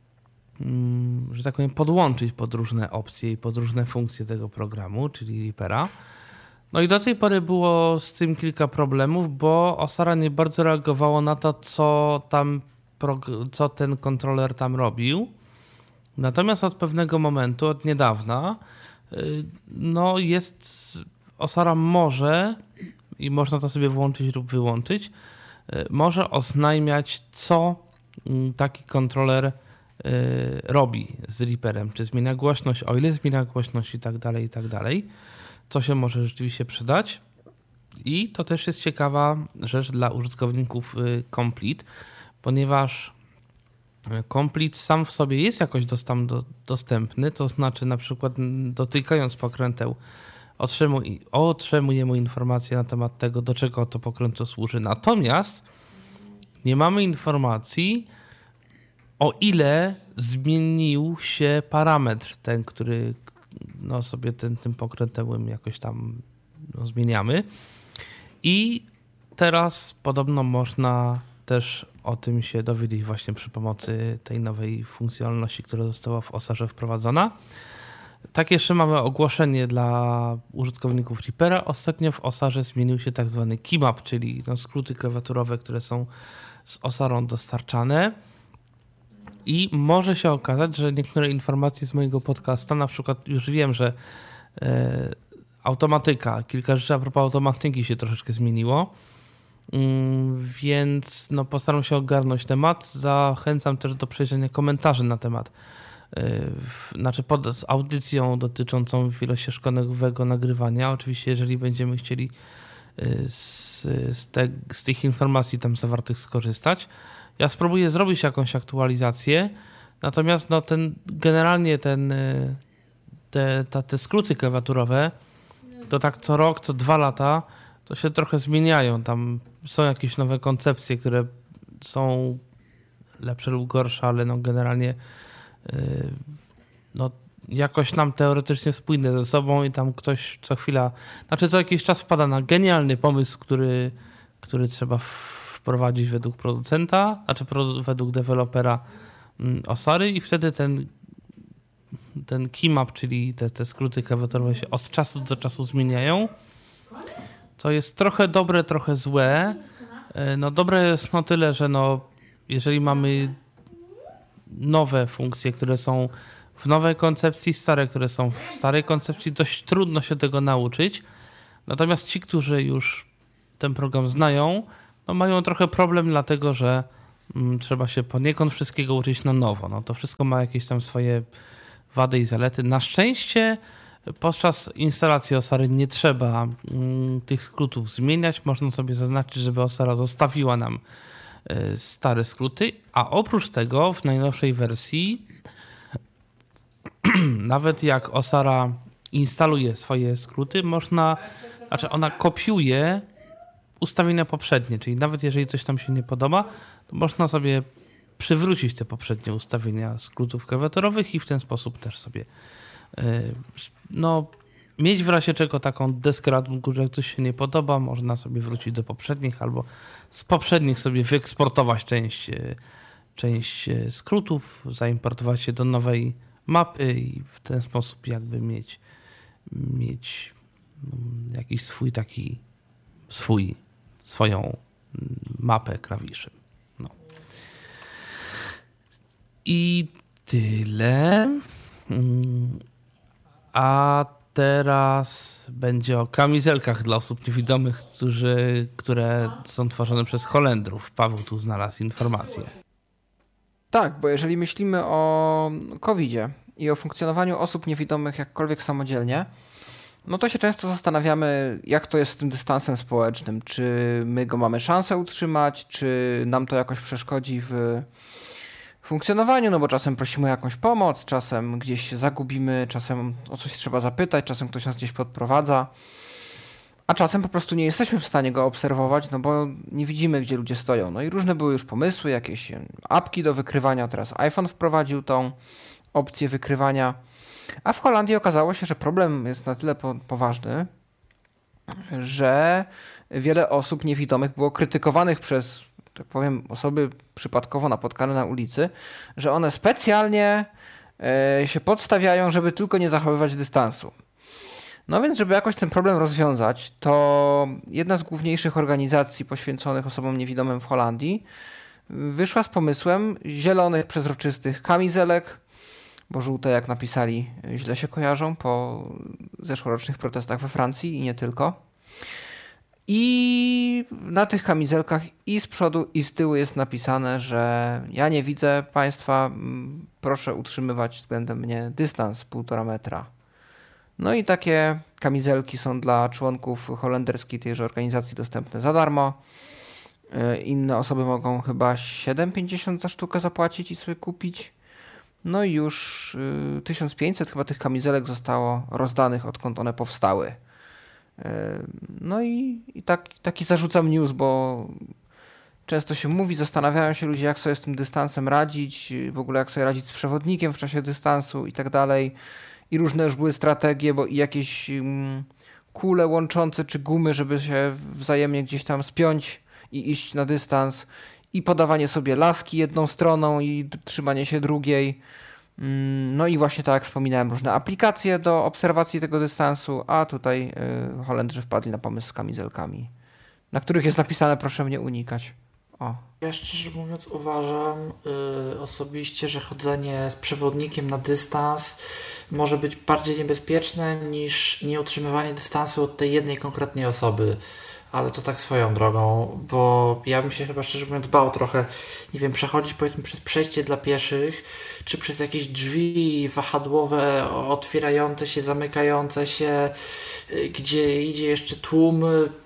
że tak powiem, podłączyć pod różne opcje i pod różne funkcje tego programu, czyli Reapera. No i do tej pory było z tym kilka problemów, bo Osara nie bardzo reagowało na to, co tam, co ten kontroler tam robił. Natomiast od pewnego momentu, od niedawna, no jest, Osara może, i można to sobie włączyć lub wyłączyć, może oznajmiać, co taki kontroler robi z Reaperem, czy zmienia głośność, o ile zmienia głośność i tak dalej, i tak dalej. Co się może rzeczywiście przydać. I to też jest ciekawa rzecz dla użytkowników Complete, ponieważ Complete sam w sobie jest jakoś tam do, dostępny, to znaczy na przykład dotykając pokręteł otrzymuje, otrzymujemy informacje na temat tego, do czego to pokrętło służy. Natomiast nie mamy informacji, o ile zmienił się parametr ten, który no sobie ten, tym pokrętełem jakoś tam no, zmieniamy. I teraz podobno można też o tym się dowiedzieć właśnie przy pomocy tej nowej funkcjonalności, która została w Osarze wprowadzona. Tak jeszcze mamy ogłoszenie dla użytkowników Reapera. Ostatnio w Osarze zmienił się tak zwany keymap, czyli no, skróty klawiaturowe, które są z Osarą dostarczane. I może się okazać, że niektóre informacje z mojego podcasta, na przykład już wiem, że e, automatyka, kilka rzeczy a propos automatyki się troszeczkę zmieniło, mm, więc no, postaram się ogarnąć temat. Zachęcam też do przejrzenia komentarzy na temat, e, w, znaczy pod audycją dotyczącą wielościeżkowego nagrywania. Oczywiście, jeżeli będziemy chcieli e, z, z, te, z tych informacji tam zawartych skorzystać, ja spróbuję zrobić jakąś aktualizację, natomiast no ten, generalnie ten, te, te, te skróty klawiaturowe to tak co rok, co dwa lata to się trochę zmieniają. Tam są jakieś nowe koncepcje, które są lepsze lub gorsze, ale no generalnie yy, no jakoś nam teoretycznie spójne ze sobą i tam ktoś co chwila, znaczy co jakiś czas wpada na genialny pomysł, który, który trzeba w wprowadzić według producenta, znaczy według dewelopera Osary i wtedy ten, ten keymap, czyli te, te skróty klawiaturowe się od czasu do czasu zmieniają. To jest trochę dobre, trochę złe. No dobre jest no tyle, że no jeżeli mamy nowe funkcje, które są w nowej koncepcji, stare, które są w starej koncepcji, dość trudno się tego nauczyć. Natomiast ci, którzy już ten program znają, no mają trochę problem, dlatego że mm, trzeba się poniekąd wszystkiego uczyć na nowo. No to wszystko ma jakieś tam swoje wady i zalety. Na szczęście podczas instalacji Osary nie trzeba mm, tych skrótów zmieniać. Można sobie zaznaczyć, żeby Osara zostawiła nam y, stare skróty, a oprócz tego w najnowszej wersji nawet jak Osara instaluje swoje skróty, można, znaczy ona kopiuje ustawienia poprzednie, czyli nawet jeżeli coś tam się nie podoba, to można sobie przywrócić te poprzednie ustawienia skrótów klawiaturowych i w ten sposób też sobie no, mieć w razie czego taką deskę ratunku, że jak coś się nie podoba, można sobie wrócić do poprzednich albo z poprzednich sobie wyeksportować część, część skrótów, zaimportować je do nowej mapy i w ten sposób jakby mieć, mieć jakiś swój taki swój, swoją mapę klawiszy. No. I tyle. A teraz będzie o kamizelkach dla osób niewidomych, którzy, które są tworzone przez Holendrów. Paweł tu znalazł informację. Tak, bo jeżeli myślimy o kowidzie i o funkcjonowaniu osób niewidomych jakkolwiek samodzielnie, no to się często zastanawiamy, jak to jest z tym dystansem społecznym. Czy my go mamy szansę utrzymać, czy nam to jakoś przeszkodzi w funkcjonowaniu, no bo czasem prosimy o jakąś pomoc, czasem gdzieś się zagubimy, czasem o coś trzeba zapytać, czasem ktoś nas gdzieś podprowadza, a czasem po prostu nie jesteśmy w stanie go obserwować, no bo nie widzimy, gdzie ludzie stoją. No i różne były już pomysły, jakieś apki do wykrywania, teraz iPhone wprowadził tą opcję wykrywania, a w Holandii okazało się, że problem jest na tyle po- poważny, że wiele osób niewidomych było krytykowanych przez, tak powiem, osoby przypadkowo napotkane na ulicy, że one specjalnie e, się podstawiają, żeby tylko nie zachowywać dystansu. No więc, żeby jakoś ten problem rozwiązać, to jedna z główniejszych organizacji poświęconych osobom niewidomym w Holandii wyszła z pomysłem zielonych, przezroczystych kamizelek, bo żółte, jak napisali, źle się kojarzą po zeszłorocznych protestach we Francji i nie tylko. I na tych kamizelkach i z przodu, i z tyłu jest napisane, że ja nie widzę państwa, proszę utrzymywać względem mnie dystans półtora metra. No i takie kamizelki są dla członków holenderskiej tejże organizacji dostępne za darmo. Inne osoby mogą chyba siedem pięćdziesiąt za sztukę zapłacić i sobie kupić. No i już tysiąc pięćset chyba tych kamizelek zostało rozdanych, odkąd one powstały. No i, i tak, taki zarzucam news, bo często się mówi, zastanawiają się ludzie, jak sobie z tym dystansem radzić, w ogóle jak sobie radzić z przewodnikiem w czasie dystansu i tak dalej. I różne już były strategie, bo i jakieś um, kule łączące czy gumy, żeby się wzajemnie gdzieś tam spiąć i iść na dystans. I podawanie sobie laski jedną stroną i trzymanie się drugiej. No i właśnie tak jak wspominałem, różne aplikacje do obserwacji tego dystansu, a tutaj y, Holendrzy wpadli na pomysł z kamizelkami, na których jest napisane proszę mnie unikać. O. Ja szczerze mówiąc uważam y, osobiście, że chodzenie z przewodnikiem na dystans może być bardziej niebezpieczne niż nieutrzymywanie dystansu od tej jednej konkretnej osoby. Ale to tak swoją drogą, bo ja bym się chyba szczerze mówiąc bał trochę, nie wiem, przechodzić powiedzmy przez przejście dla pieszych, czy przez jakieś drzwi wahadłowe, otwierające się, zamykające się, gdzie idzie jeszcze tłum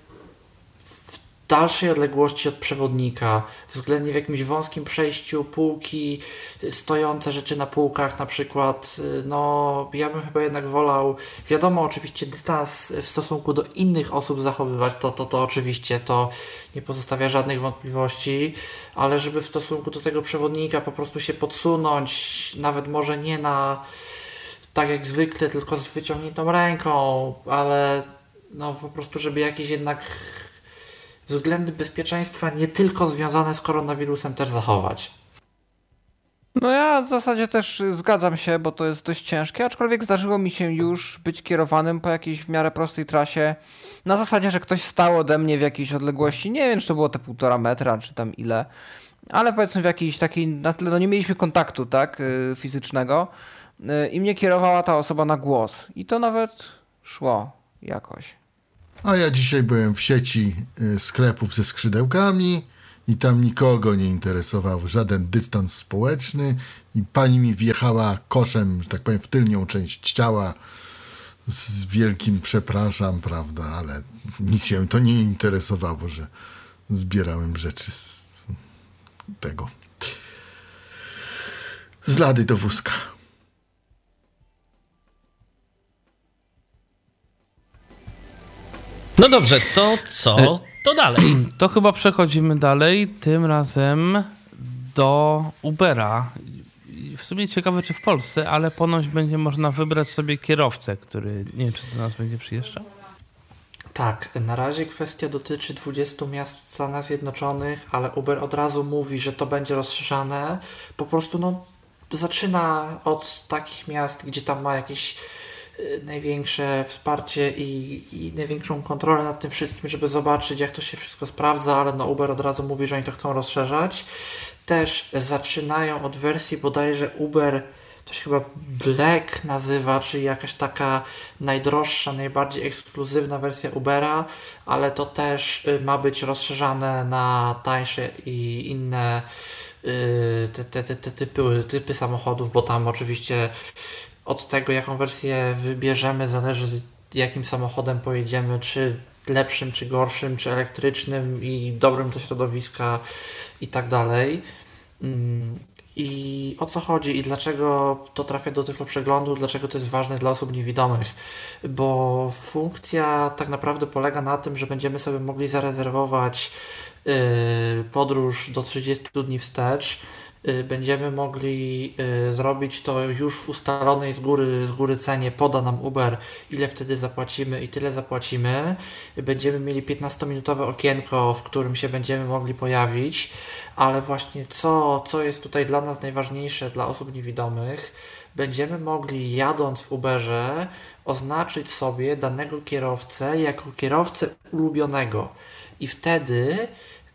w dalszej odległości od przewodnika, względnie w jakimś wąskim przejściu, półki, stojące rzeczy na półkach na przykład, no ja bym chyba jednak wolał, wiadomo oczywiście dystans w stosunku do innych osób zachowywać, to, to, to oczywiście to nie pozostawia żadnych wątpliwości, ale żeby w stosunku do tego przewodnika po prostu się podsunąć, nawet może nie na tak jak zwykle, tylko z wyciągniętą ręką, ale no po prostu, żeby jakieś jednak względy bezpieczeństwa nie tylko związane z koronawirusem też zachować. No ja w zasadzie też zgadzam się, bo to jest dość ciężkie, aczkolwiek zdarzyło mi się już być kierowanym po jakiejś w miarę prostej trasie na zasadzie, że ktoś stał ode mnie w jakiejś odległości, nie wiem czy to było te półtora metra czy tam ile, ale powiedzmy w jakiejś takiej, na tyle, no nie mieliśmy kontaktu, tak, y, fizycznego y, i mnie kierowała ta osoba na głos i to nawet szło jakoś. A ja dzisiaj byłem w sieci y, sklepów ze skrzydełkami i tam nikogo nie interesował żaden dystans społeczny i pani mi wjechała koszem, że tak powiem, w tylnią część ciała z wielkim przepraszam, prawda, ale nic się to nie interesowało, że zbierałem rzeczy z tego, z lady do wózka. No dobrze, to co? To dalej. To chyba przechodzimy dalej, tym razem do Ubera. W sumie ciekawe, czy w Polsce, ale ponoć będzie można wybrać sobie kierowcę, który, nie wiem, czy do nas będzie przyjeżdżał. Tak, na razie kwestia dotyczy dwudziestu miast w Stanach Zjednoczonych, ale Uber od razu mówi, że to będzie rozszerzane. Po prostu no, zaczyna od takich miast, gdzie tam ma jakieś y, największe wsparcie i, i największą kontrolę nad tym wszystkim, żeby zobaczyć, jak to się wszystko sprawdza, ale no, Uber od razu mówi, że oni to chcą rozszerzać. Też zaczynają od wersji bodajże Uber, to się chyba Black nazywa, czyli jakaś taka najdroższa, najbardziej ekskluzywna wersja Ubera, ale to też y, ma być rozszerzane na tańsze i inne y, te, te, te, te typy, typy samochodów, bo tam oczywiście od tego, jaką wersję wybierzemy, zależy jakim samochodem pojedziemy, czy lepszym, czy gorszym, czy elektrycznym i dobrym do środowiska i tak dalej. I o co chodzi i dlaczego to trafia do Tyflo Przeglądu, dlaczego to jest ważne dla osób niewidomych, bo funkcja tak naprawdę polega na tym, że będziemy sobie mogli zarezerwować yy, podróż do trzydziestu dni wstecz. Będziemy mogli y, zrobić to już w ustalonej z góry, z góry cenie, poda nam Uber, ile wtedy zapłacimy i tyle zapłacimy. Będziemy mieli piętnastominutowe okienko, w którym się będziemy mogli pojawić, ale właśnie co, co jest tutaj dla nas najważniejsze, dla osób niewidomych, będziemy mogli, jadąc w Uberze, oznaczyć sobie danego kierowcę jako kierowcę ulubionego i wtedy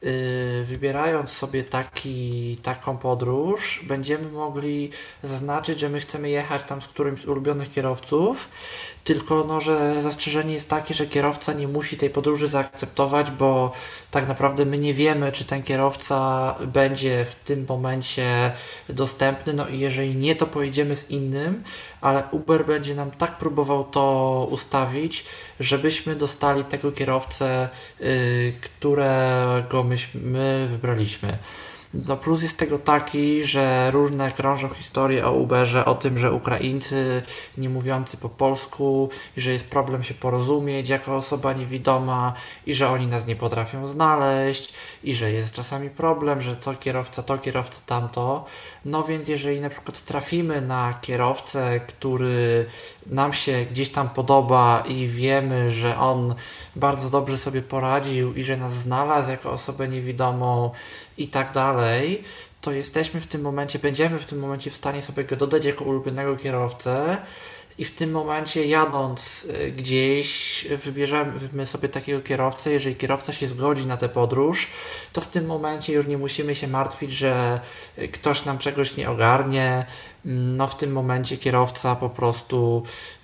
Yy, wybierając sobie taki, taką podróż, będziemy mogli zaznaczyć, że my chcemy jechać tam z którymś z ulubionych kierowców, tylko no, że zastrzeżenie jest takie, że kierowca nie musi tej podróży zaakceptować, bo tak naprawdę my nie wiemy, czy ten kierowca będzie w tym momencie dostępny, no i jeżeli nie, to pojedziemy z innym, ale Uber będzie nam tak próbował to ustawić, żebyśmy dostali tego kierowcę, yy, którego myśmy wybraliśmy. No plus jest tego taki, że różne krążą historie o Uberze, o tym, że Ukraińcy nie mówiący po polsku i że jest problem się porozumieć jako osoba niewidoma i że oni nas nie potrafią znaleźć i że jest czasami problem, że to kierowca, to kierowca, tamto. No więc jeżeli na przykład trafimy na kierowcę, który nam się gdzieś tam podoba i wiemy, że on bardzo dobrze sobie poradził i że nas znalazł jako osobę niewidomą i tak dalej, to jesteśmy w tym momencie, będziemy w tym momencie w stanie sobie go dodać jako ulubionego kierowcę i w tym momencie jadąc gdzieś wybierzemy sobie takiego kierowcę, jeżeli kierowca się zgodzi na tę podróż, to w tym momencie już nie musimy się martwić, że ktoś nam czegoś nie ogarnie. No w tym momencie kierowca po prostu,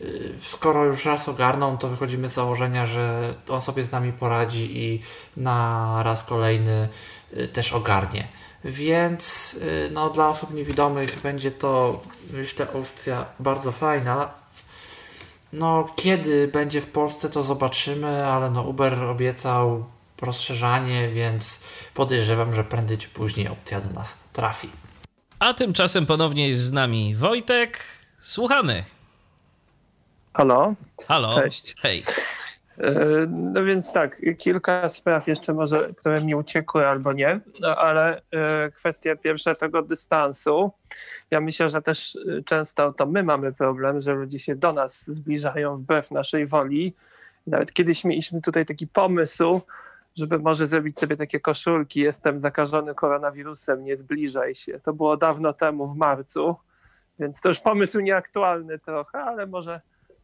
skoro już raz ogarną, to wychodzimy z założenia, że on sobie z nami poradzi i na raz kolejny też ogarnie. Więc no, dla osób niewidomych będzie to, myślę, opcja bardzo fajna. No kiedy będzie w Polsce, to zobaczymy, ale no Uber obiecał rozszerzanie, więc podejrzewam, że prędzej czy później opcja do nas trafi. A tymczasem ponownie jest z nami Wojtek. Słuchamy. Halo. Halo. Cześć. Hej. No więc tak, kilka spraw jeszcze może, które mi uciekły albo nie, no ale kwestia pierwsza tego dystansu. Ja myślę, że też często to my mamy problem, że ludzie się do nas zbliżają wbrew naszej woli. Nawet kiedyś mieliśmy tutaj taki pomysł, żeby może zrobić sobie takie koszulki: jestem zakażony koronawirusem, nie zbliżaj się. To było dawno temu, w marcu, więc to już pomysł nieaktualny trochę, ale może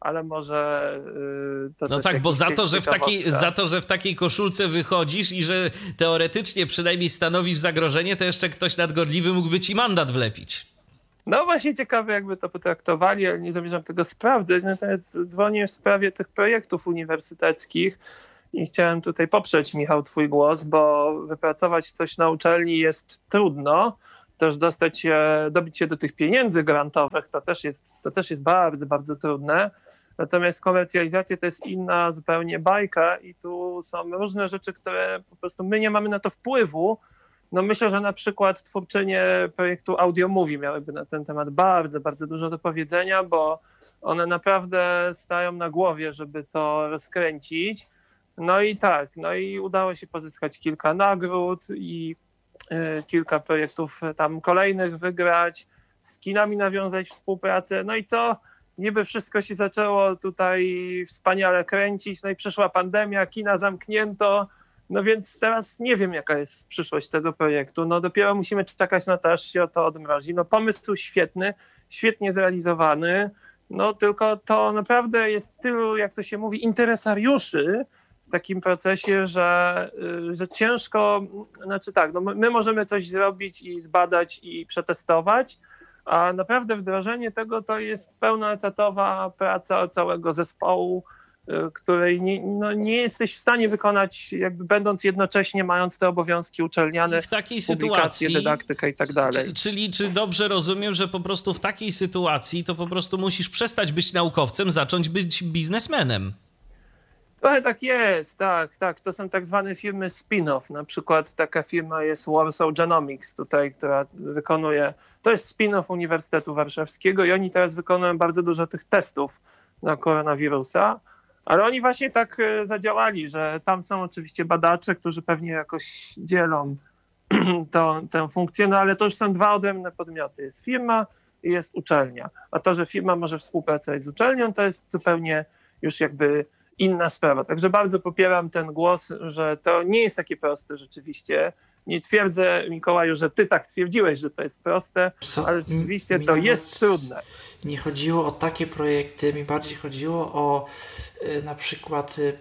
ale może yy, to No też tak, bo jakiś za to, że w takiej, ciekawostka. za to, że w takiej koszulce wychodzisz i że teoretycznie przynajmniej stanowisz zagrożenie, to jeszcze ktoś nadgorliwy mógłby ci mandat wlepić. No właśnie ciekawe, jakby to potraktowali, ale nie zamierzam tego sprawdzać. Natomiast dzwonię w sprawie tych projektów uniwersyteckich i chciałem tutaj poprzeć, Michał, twój głos, bo wypracować coś na uczelni jest trudno. Też dostać się, dobić się do tych pieniędzy grantowych, to też jest, to też jest bardzo, bardzo trudne. Natomiast komercjalizacja to jest inna zupełnie bajka i tu są różne rzeczy, które po prostu my nie mamy na to wpływu. No myślę, że na przykład twórczynie projektu Audio Movie miałyby na ten temat bardzo, bardzo dużo do powiedzenia, bo one naprawdę stają na głowie, żeby to rozkręcić. No i tak, no i udało się pozyskać kilka nagród i y, kilka projektów tam kolejnych wygrać, z kinami nawiązać współpracę. No i co? Niby wszystko się zaczęło tutaj wspaniale kręcić, no i przyszła pandemia, kina zamknięto. No więc teraz nie wiem, jaka jest przyszłość tego projektu. No dopiero musimy czekać na to, aż się to odmrozi. No pomysł świetny, świetnie zrealizowany, no tylko to naprawdę jest tylu, jak to się mówi, interesariuszy w takim procesie, że, że ciężko, znaczy tak, no my możemy coś zrobić i zbadać i przetestować, a naprawdę wdrożenie tego to jest pełnoetatowa praca całego zespołu, której nie, no nie jesteś w stanie wykonać, jakby będąc jednocześnie mając te obowiązki uczelniane, I w takiej publikacje, sytuacji, dydaktykę i tak dalej. Czy- Czyli czy dobrze rozumiem, że po prostu w takiej sytuacji to po prostu musisz przestać być naukowcem, zacząć być biznesmenem? Trochę tak jest, tak, tak. To są tak zwane firmy spin-off. Na przykład taka firma jest Warsaw Genomics tutaj, która wykonuje, to jest spin-off Uniwersytetu Warszawskiego i oni teraz wykonują bardzo dużo tych testów na koronawirusa. Ale oni właśnie tak zadziałali, że tam są oczywiście badacze, którzy pewnie jakoś dzielą to, tę funkcję, no ale to już są dwa odrębne podmioty. Jest firma i jest uczelnia. A to, że firma może współpracować z uczelnią, to jest zupełnie już jakby inna sprawa. Także bardzo popieram ten głos, że to nie jest takie proste rzeczywiście. Nie twierdzę, Mikołaju, że ty tak twierdziłeś, że to jest proste, Co? ale rzeczywiście Mi to nawet jest trudne. Nie chodziło o takie projekty, mi bardziej chodziło o y, na przykład y,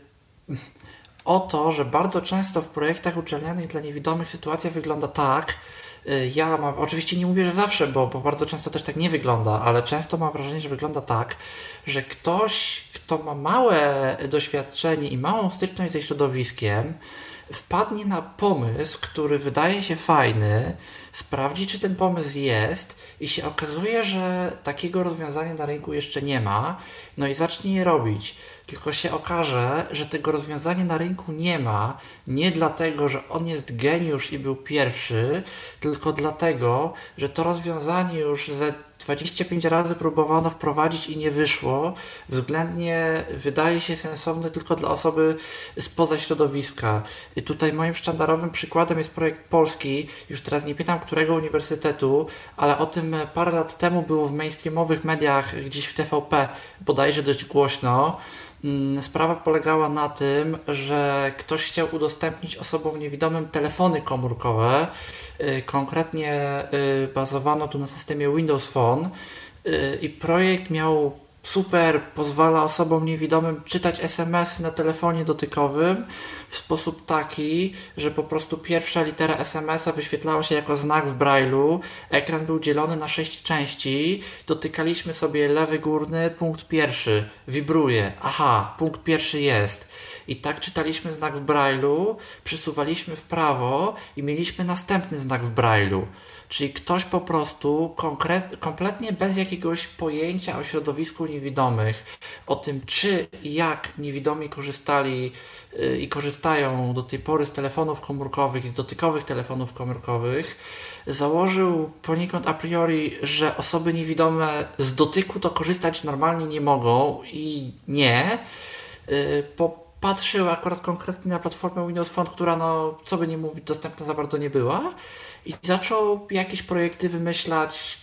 o to, że bardzo często w projektach uczelnianych dla niewidomych sytuacja wygląda tak, y, ja mam, oczywiście nie mówię, że zawsze, bo, bo bardzo często też tak nie wygląda, ale często mam wrażenie, że wygląda tak, że ktoś, kto ma małe doświadczenie i małą styczność ze środowiskiem, wpadnie na pomysł, który wydaje się fajny, sprawdzi, czy ten pomysł jest i się okazuje, że takiego rozwiązania na rynku jeszcze nie ma, no i zacznie je robić. Tylko się okaże, że tego rozwiązania na rynku nie ma, nie dlatego, że on jest geniusz i był pierwszy, tylko dlatego, że to rozwiązanie już ze dwadzieścia pięć razy próbowano wprowadzić i nie wyszło, względnie wydaje się sensowne tylko dla osoby spoza środowiska. I tutaj moim sztandarowym przykładem jest projekt polski, już teraz nie pytam którego uniwersytetu, ale o tym parę lat temu było w mainstreamowych mediach, gdzieś w T V P bodajże dość głośno. Sprawa polegała na tym, że ktoś chciał udostępnić osobom niewidomym telefony komórkowe. Konkretnie bazowano tu na systemie Windows Phone i projekt miał super, pozwala osobom niewidomym czytać es em esy na telefonie dotykowym w sposób taki, że po prostu pierwsza litera es em esa wyświetlała się jako znak w Braille'u, ekran był dzielony na sześć części, dotykaliśmy sobie lewy górny, punkt pierwszy, wibruje, aha, punkt pierwszy jest. I tak czytaliśmy znak w Braille'u, przesuwaliśmy w prawo i mieliśmy następny znak w Braille'u. Czyli ktoś po prostu konkret, kompletnie bez jakiegoś pojęcia o środowisku niewidomych, o tym czy i jak niewidomi korzystali yy, i korzystają do tej pory z telefonów komórkowych, z dotykowych telefonów komórkowych, założył poniekąd a priori, że osoby niewidome z dotyku to korzystać normalnie nie mogą i nie. Yy, po Patrzył akurat konkretnie na platformę Windows Phone, która, no, co by nie mówić, dostępna za bardzo nie była i zaczął jakieś projekty wymyślać,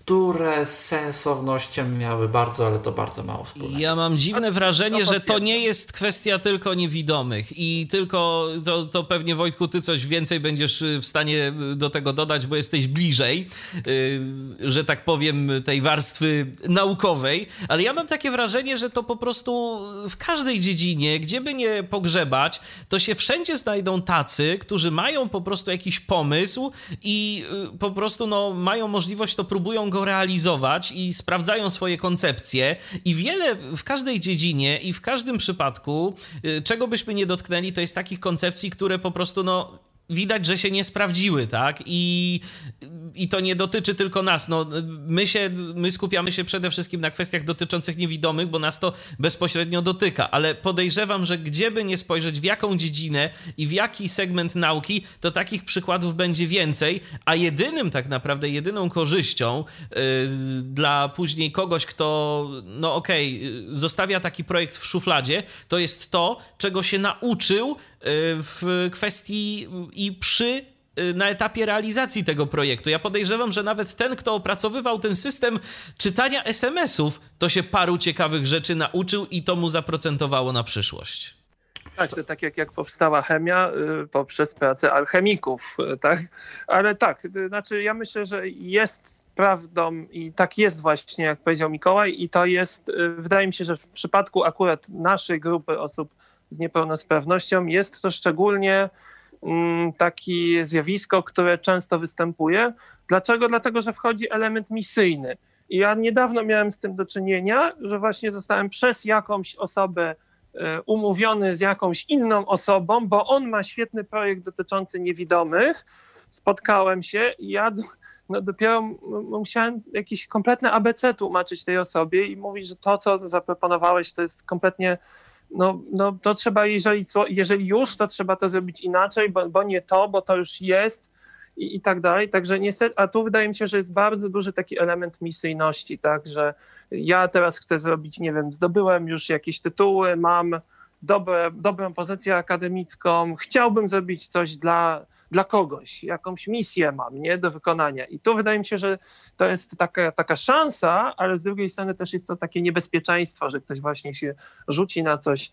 które z sensownością miały bardzo, ale to bardzo mało wspólnego. Ja mam dziwne wrażenie, że to nie jest kwestia tylko niewidomych i tylko, to, to pewnie Wojtku, ty coś więcej będziesz w stanie do tego dodać, bo jesteś bliżej, yy, że tak powiem, tej warstwy naukowej, ale ja mam takie wrażenie, że to po prostu w każdej dziedzinie, gdzie by nie pogrzebać, to się wszędzie znajdą tacy, którzy mają po prostu jakiś pomysł i yy, po prostu no, mają możliwość, to próbują go realizować i sprawdzają swoje koncepcje i wiele w każdej dziedzinie i w każdym przypadku, czego byśmy nie dotknęli, to jest takich koncepcji, które po prostu no widać, że się nie sprawdziły, tak? I, i to nie dotyczy tylko nas. No, my, się, my skupiamy się przede wszystkim na kwestiach dotyczących niewidomych, bo nas to bezpośrednio dotyka, ale podejrzewam, że gdzie by nie spojrzeć, w jaką dziedzinę i w jaki segment nauki, to takich przykładów będzie więcej, a jedynym tak naprawdę, jedyną korzyścią yy, dla później kogoś, kto, no okej, okay, zostawia taki projekt w szufladzie, to jest to, czego się nauczył w kwestii i przy na etapie realizacji tego projektu. Ja podejrzewam, że nawet ten, kto opracowywał ten system czytania es em esów, to się paru ciekawych rzeczy nauczył i to mu zaprocentowało na przyszłość. Tak, to tak jak, jak powstała chemia y, poprzez pracę alchemików, y, tak? Ale tak, y, znaczy ja myślę, że jest prawdą i tak jest właśnie, jak powiedział Mikołaj, i to jest, y, wydaje mi się, że w przypadku akurat naszej grupy osób z niepełnosprawnością jest to szczególnie mm, takie zjawisko, które często występuje. Dlaczego? Dlatego, że wchodzi element misyjny. I ja niedawno miałem z tym do czynienia, że właśnie zostałem przez jakąś osobę y, umówiony z jakąś inną osobą, bo on ma świetny projekt dotyczący niewidomych. Spotkałem się i ja no, dopiero m- musiałem jakieś kompletne A B C tłumaczyć tej osobie i mówić, że to, co zaproponowałeś, to jest kompletnie No, no to trzeba, jeżeli, co, jeżeli już, to trzeba to zrobić inaczej, bo, bo nie to, bo to już jest i, i tak dalej. Także niestety, a tu wydaje mi się, że jest bardzo duży taki element misyjności, tak, że ja teraz chcę zrobić, nie wiem, zdobyłem już jakieś tytuły, mam dobre, dobrą pozycję akademicką, chciałbym zrobić coś dla, dla kogoś, jakąś misję mam, nie, do wykonania. I tu wydaje mi się, że to jest taka, taka szansa, ale z drugiej strony też jest to takie niebezpieczeństwo, że ktoś właśnie się rzuci na coś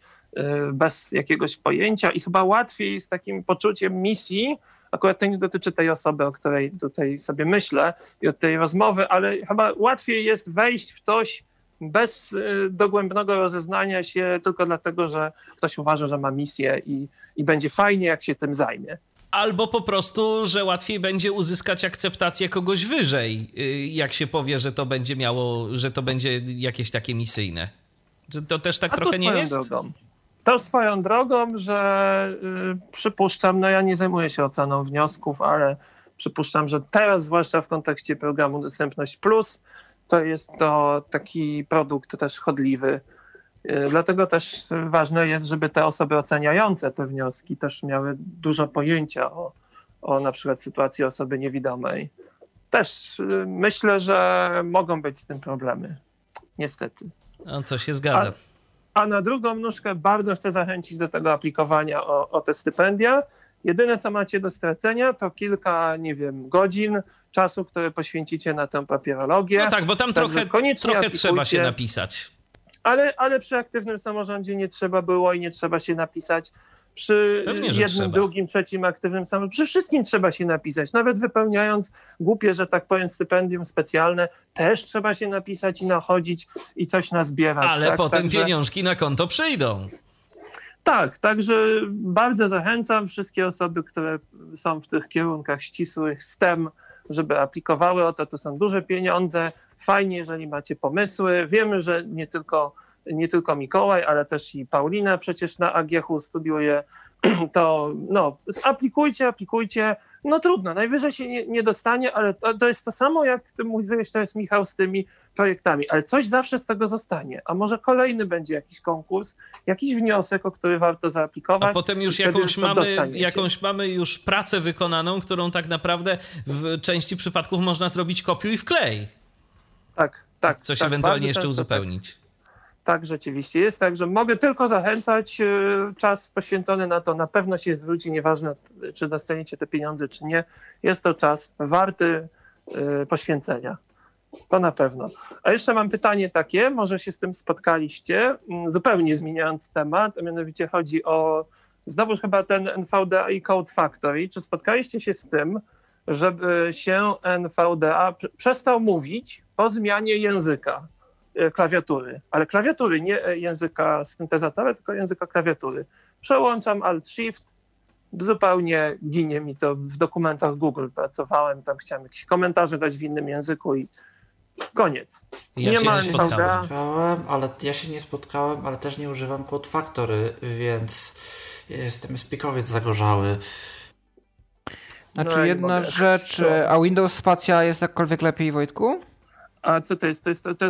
bez jakiegoś pojęcia i chyba łatwiej z takim poczuciem misji, akurat to nie dotyczy tej osoby, o której tutaj sobie myślę i od tej rozmowy, ale chyba łatwiej jest wejść w coś bez dogłębnego rozeznania się tylko dlatego, że ktoś uważa, że ma misję i, i będzie fajnie, jak się tym zajmie. Albo po prostu, że łatwiej będzie uzyskać akceptację kogoś wyżej, jak się powie, że to będzie miało, że to będzie jakieś takie misyjne. Że to też tak A trochę nie jest? Drogą. To swoją drogą, że y, przypuszczam, no ja nie zajmuję się oceną wniosków, ale przypuszczam, że teraz, zwłaszcza w kontekście programu Dostępność Plus, to jest to taki produkt też chodliwy. Y, dlatego też ważne jest, żeby te osoby oceniające te wnioski też miały dużo pojęcia o, o na przykład sytuacji osoby niewidomej. Też y, myślę, że mogą być z tym problemy. Niestety. No to się zgadza. A, a na drugą nóżkę bardzo chcę zachęcić do tego aplikowania o, o te stypendia. Jedyne, co macie do stracenia, to kilka, nie wiem, godzin czasu, które poświęcicie na tę papierologię. No tak, bo tam trochę, trochę trzeba się napisać. Ale, ale przy aktywnym samorządzie nie trzeba było i nie trzeba się napisać. Przy Pewnie, jednym, trzeba. drugim, trzecim aktywnym samorządzie. Przy wszystkim trzeba się napisać. Nawet wypełniając głupie, że tak powiem, stypendium specjalne, też trzeba się napisać i nachodzić i coś nazbierać. Ale tak? potem Także... pieniążki na konto przyjdą. Tak, także bardzo zachęcam wszystkie osoby, które są w tych kierunkach ścisłych S T E M, żeby aplikowały o to. To są duże pieniądze. Fajnie, jeżeli macie pomysły. Wiemy, że nie tylko, nie tylko Mikołaj, ale też i Paulina przecież na A G H U studiuje. To no, aplikujcie, aplikujcie. No trudno, najwyżej się nie, nie dostanie, ale to, to jest to samo, jak ty mówiłeś, to jest Michał z tymi projektami, ale coś zawsze z tego zostanie. A może kolejny będzie jakiś konkurs, jakiś wniosek, o który warto zaaplikować. A potem już jakąś mamy, jakąś mamy już pracę wykonaną, którą tak naprawdę w części przypadków można zrobić kopiuj i wklej. Tak, tak. Coś tak, ewentualnie jeszcze często uzupełnić. Tak. Tak, rzeczywiście jest. Także mogę tylko zachęcać. Czas poświęcony na to na pewno się zwróci, nieważne czy dostaniecie te pieniądze, czy nie. Jest to czas warty poświęcenia. To na pewno. A jeszcze mam pytanie takie, może się z tym spotkaliście, zupełnie zmieniając temat, a mianowicie chodzi o znowu chyba ten N V D A i Code Factory. Czy spotkaliście się z tym, żeby się N V D A przestał mówić po zmianie języka, klawiatury, ale klawiatury, nie języka syntezatora, tylko języka klawiatury. Przełączam Alt-Shift, zupełnie ginie mi to. W dokumentach Google pracowałem, tam chciałem jakieś komentarze dać w innym języku i koniec. Ja nie się ma nie N V D A. spotkałem. Spotkałem, ale ja się nie spotkałem, ale też nie używam Code Factory, więc jestem spikowiec zagorzały. Znaczy No, jedna mogę. rzecz, a Windows Spacja jest jakkolwiek lepiej, Wojtku? A co to jest? To jest, to jest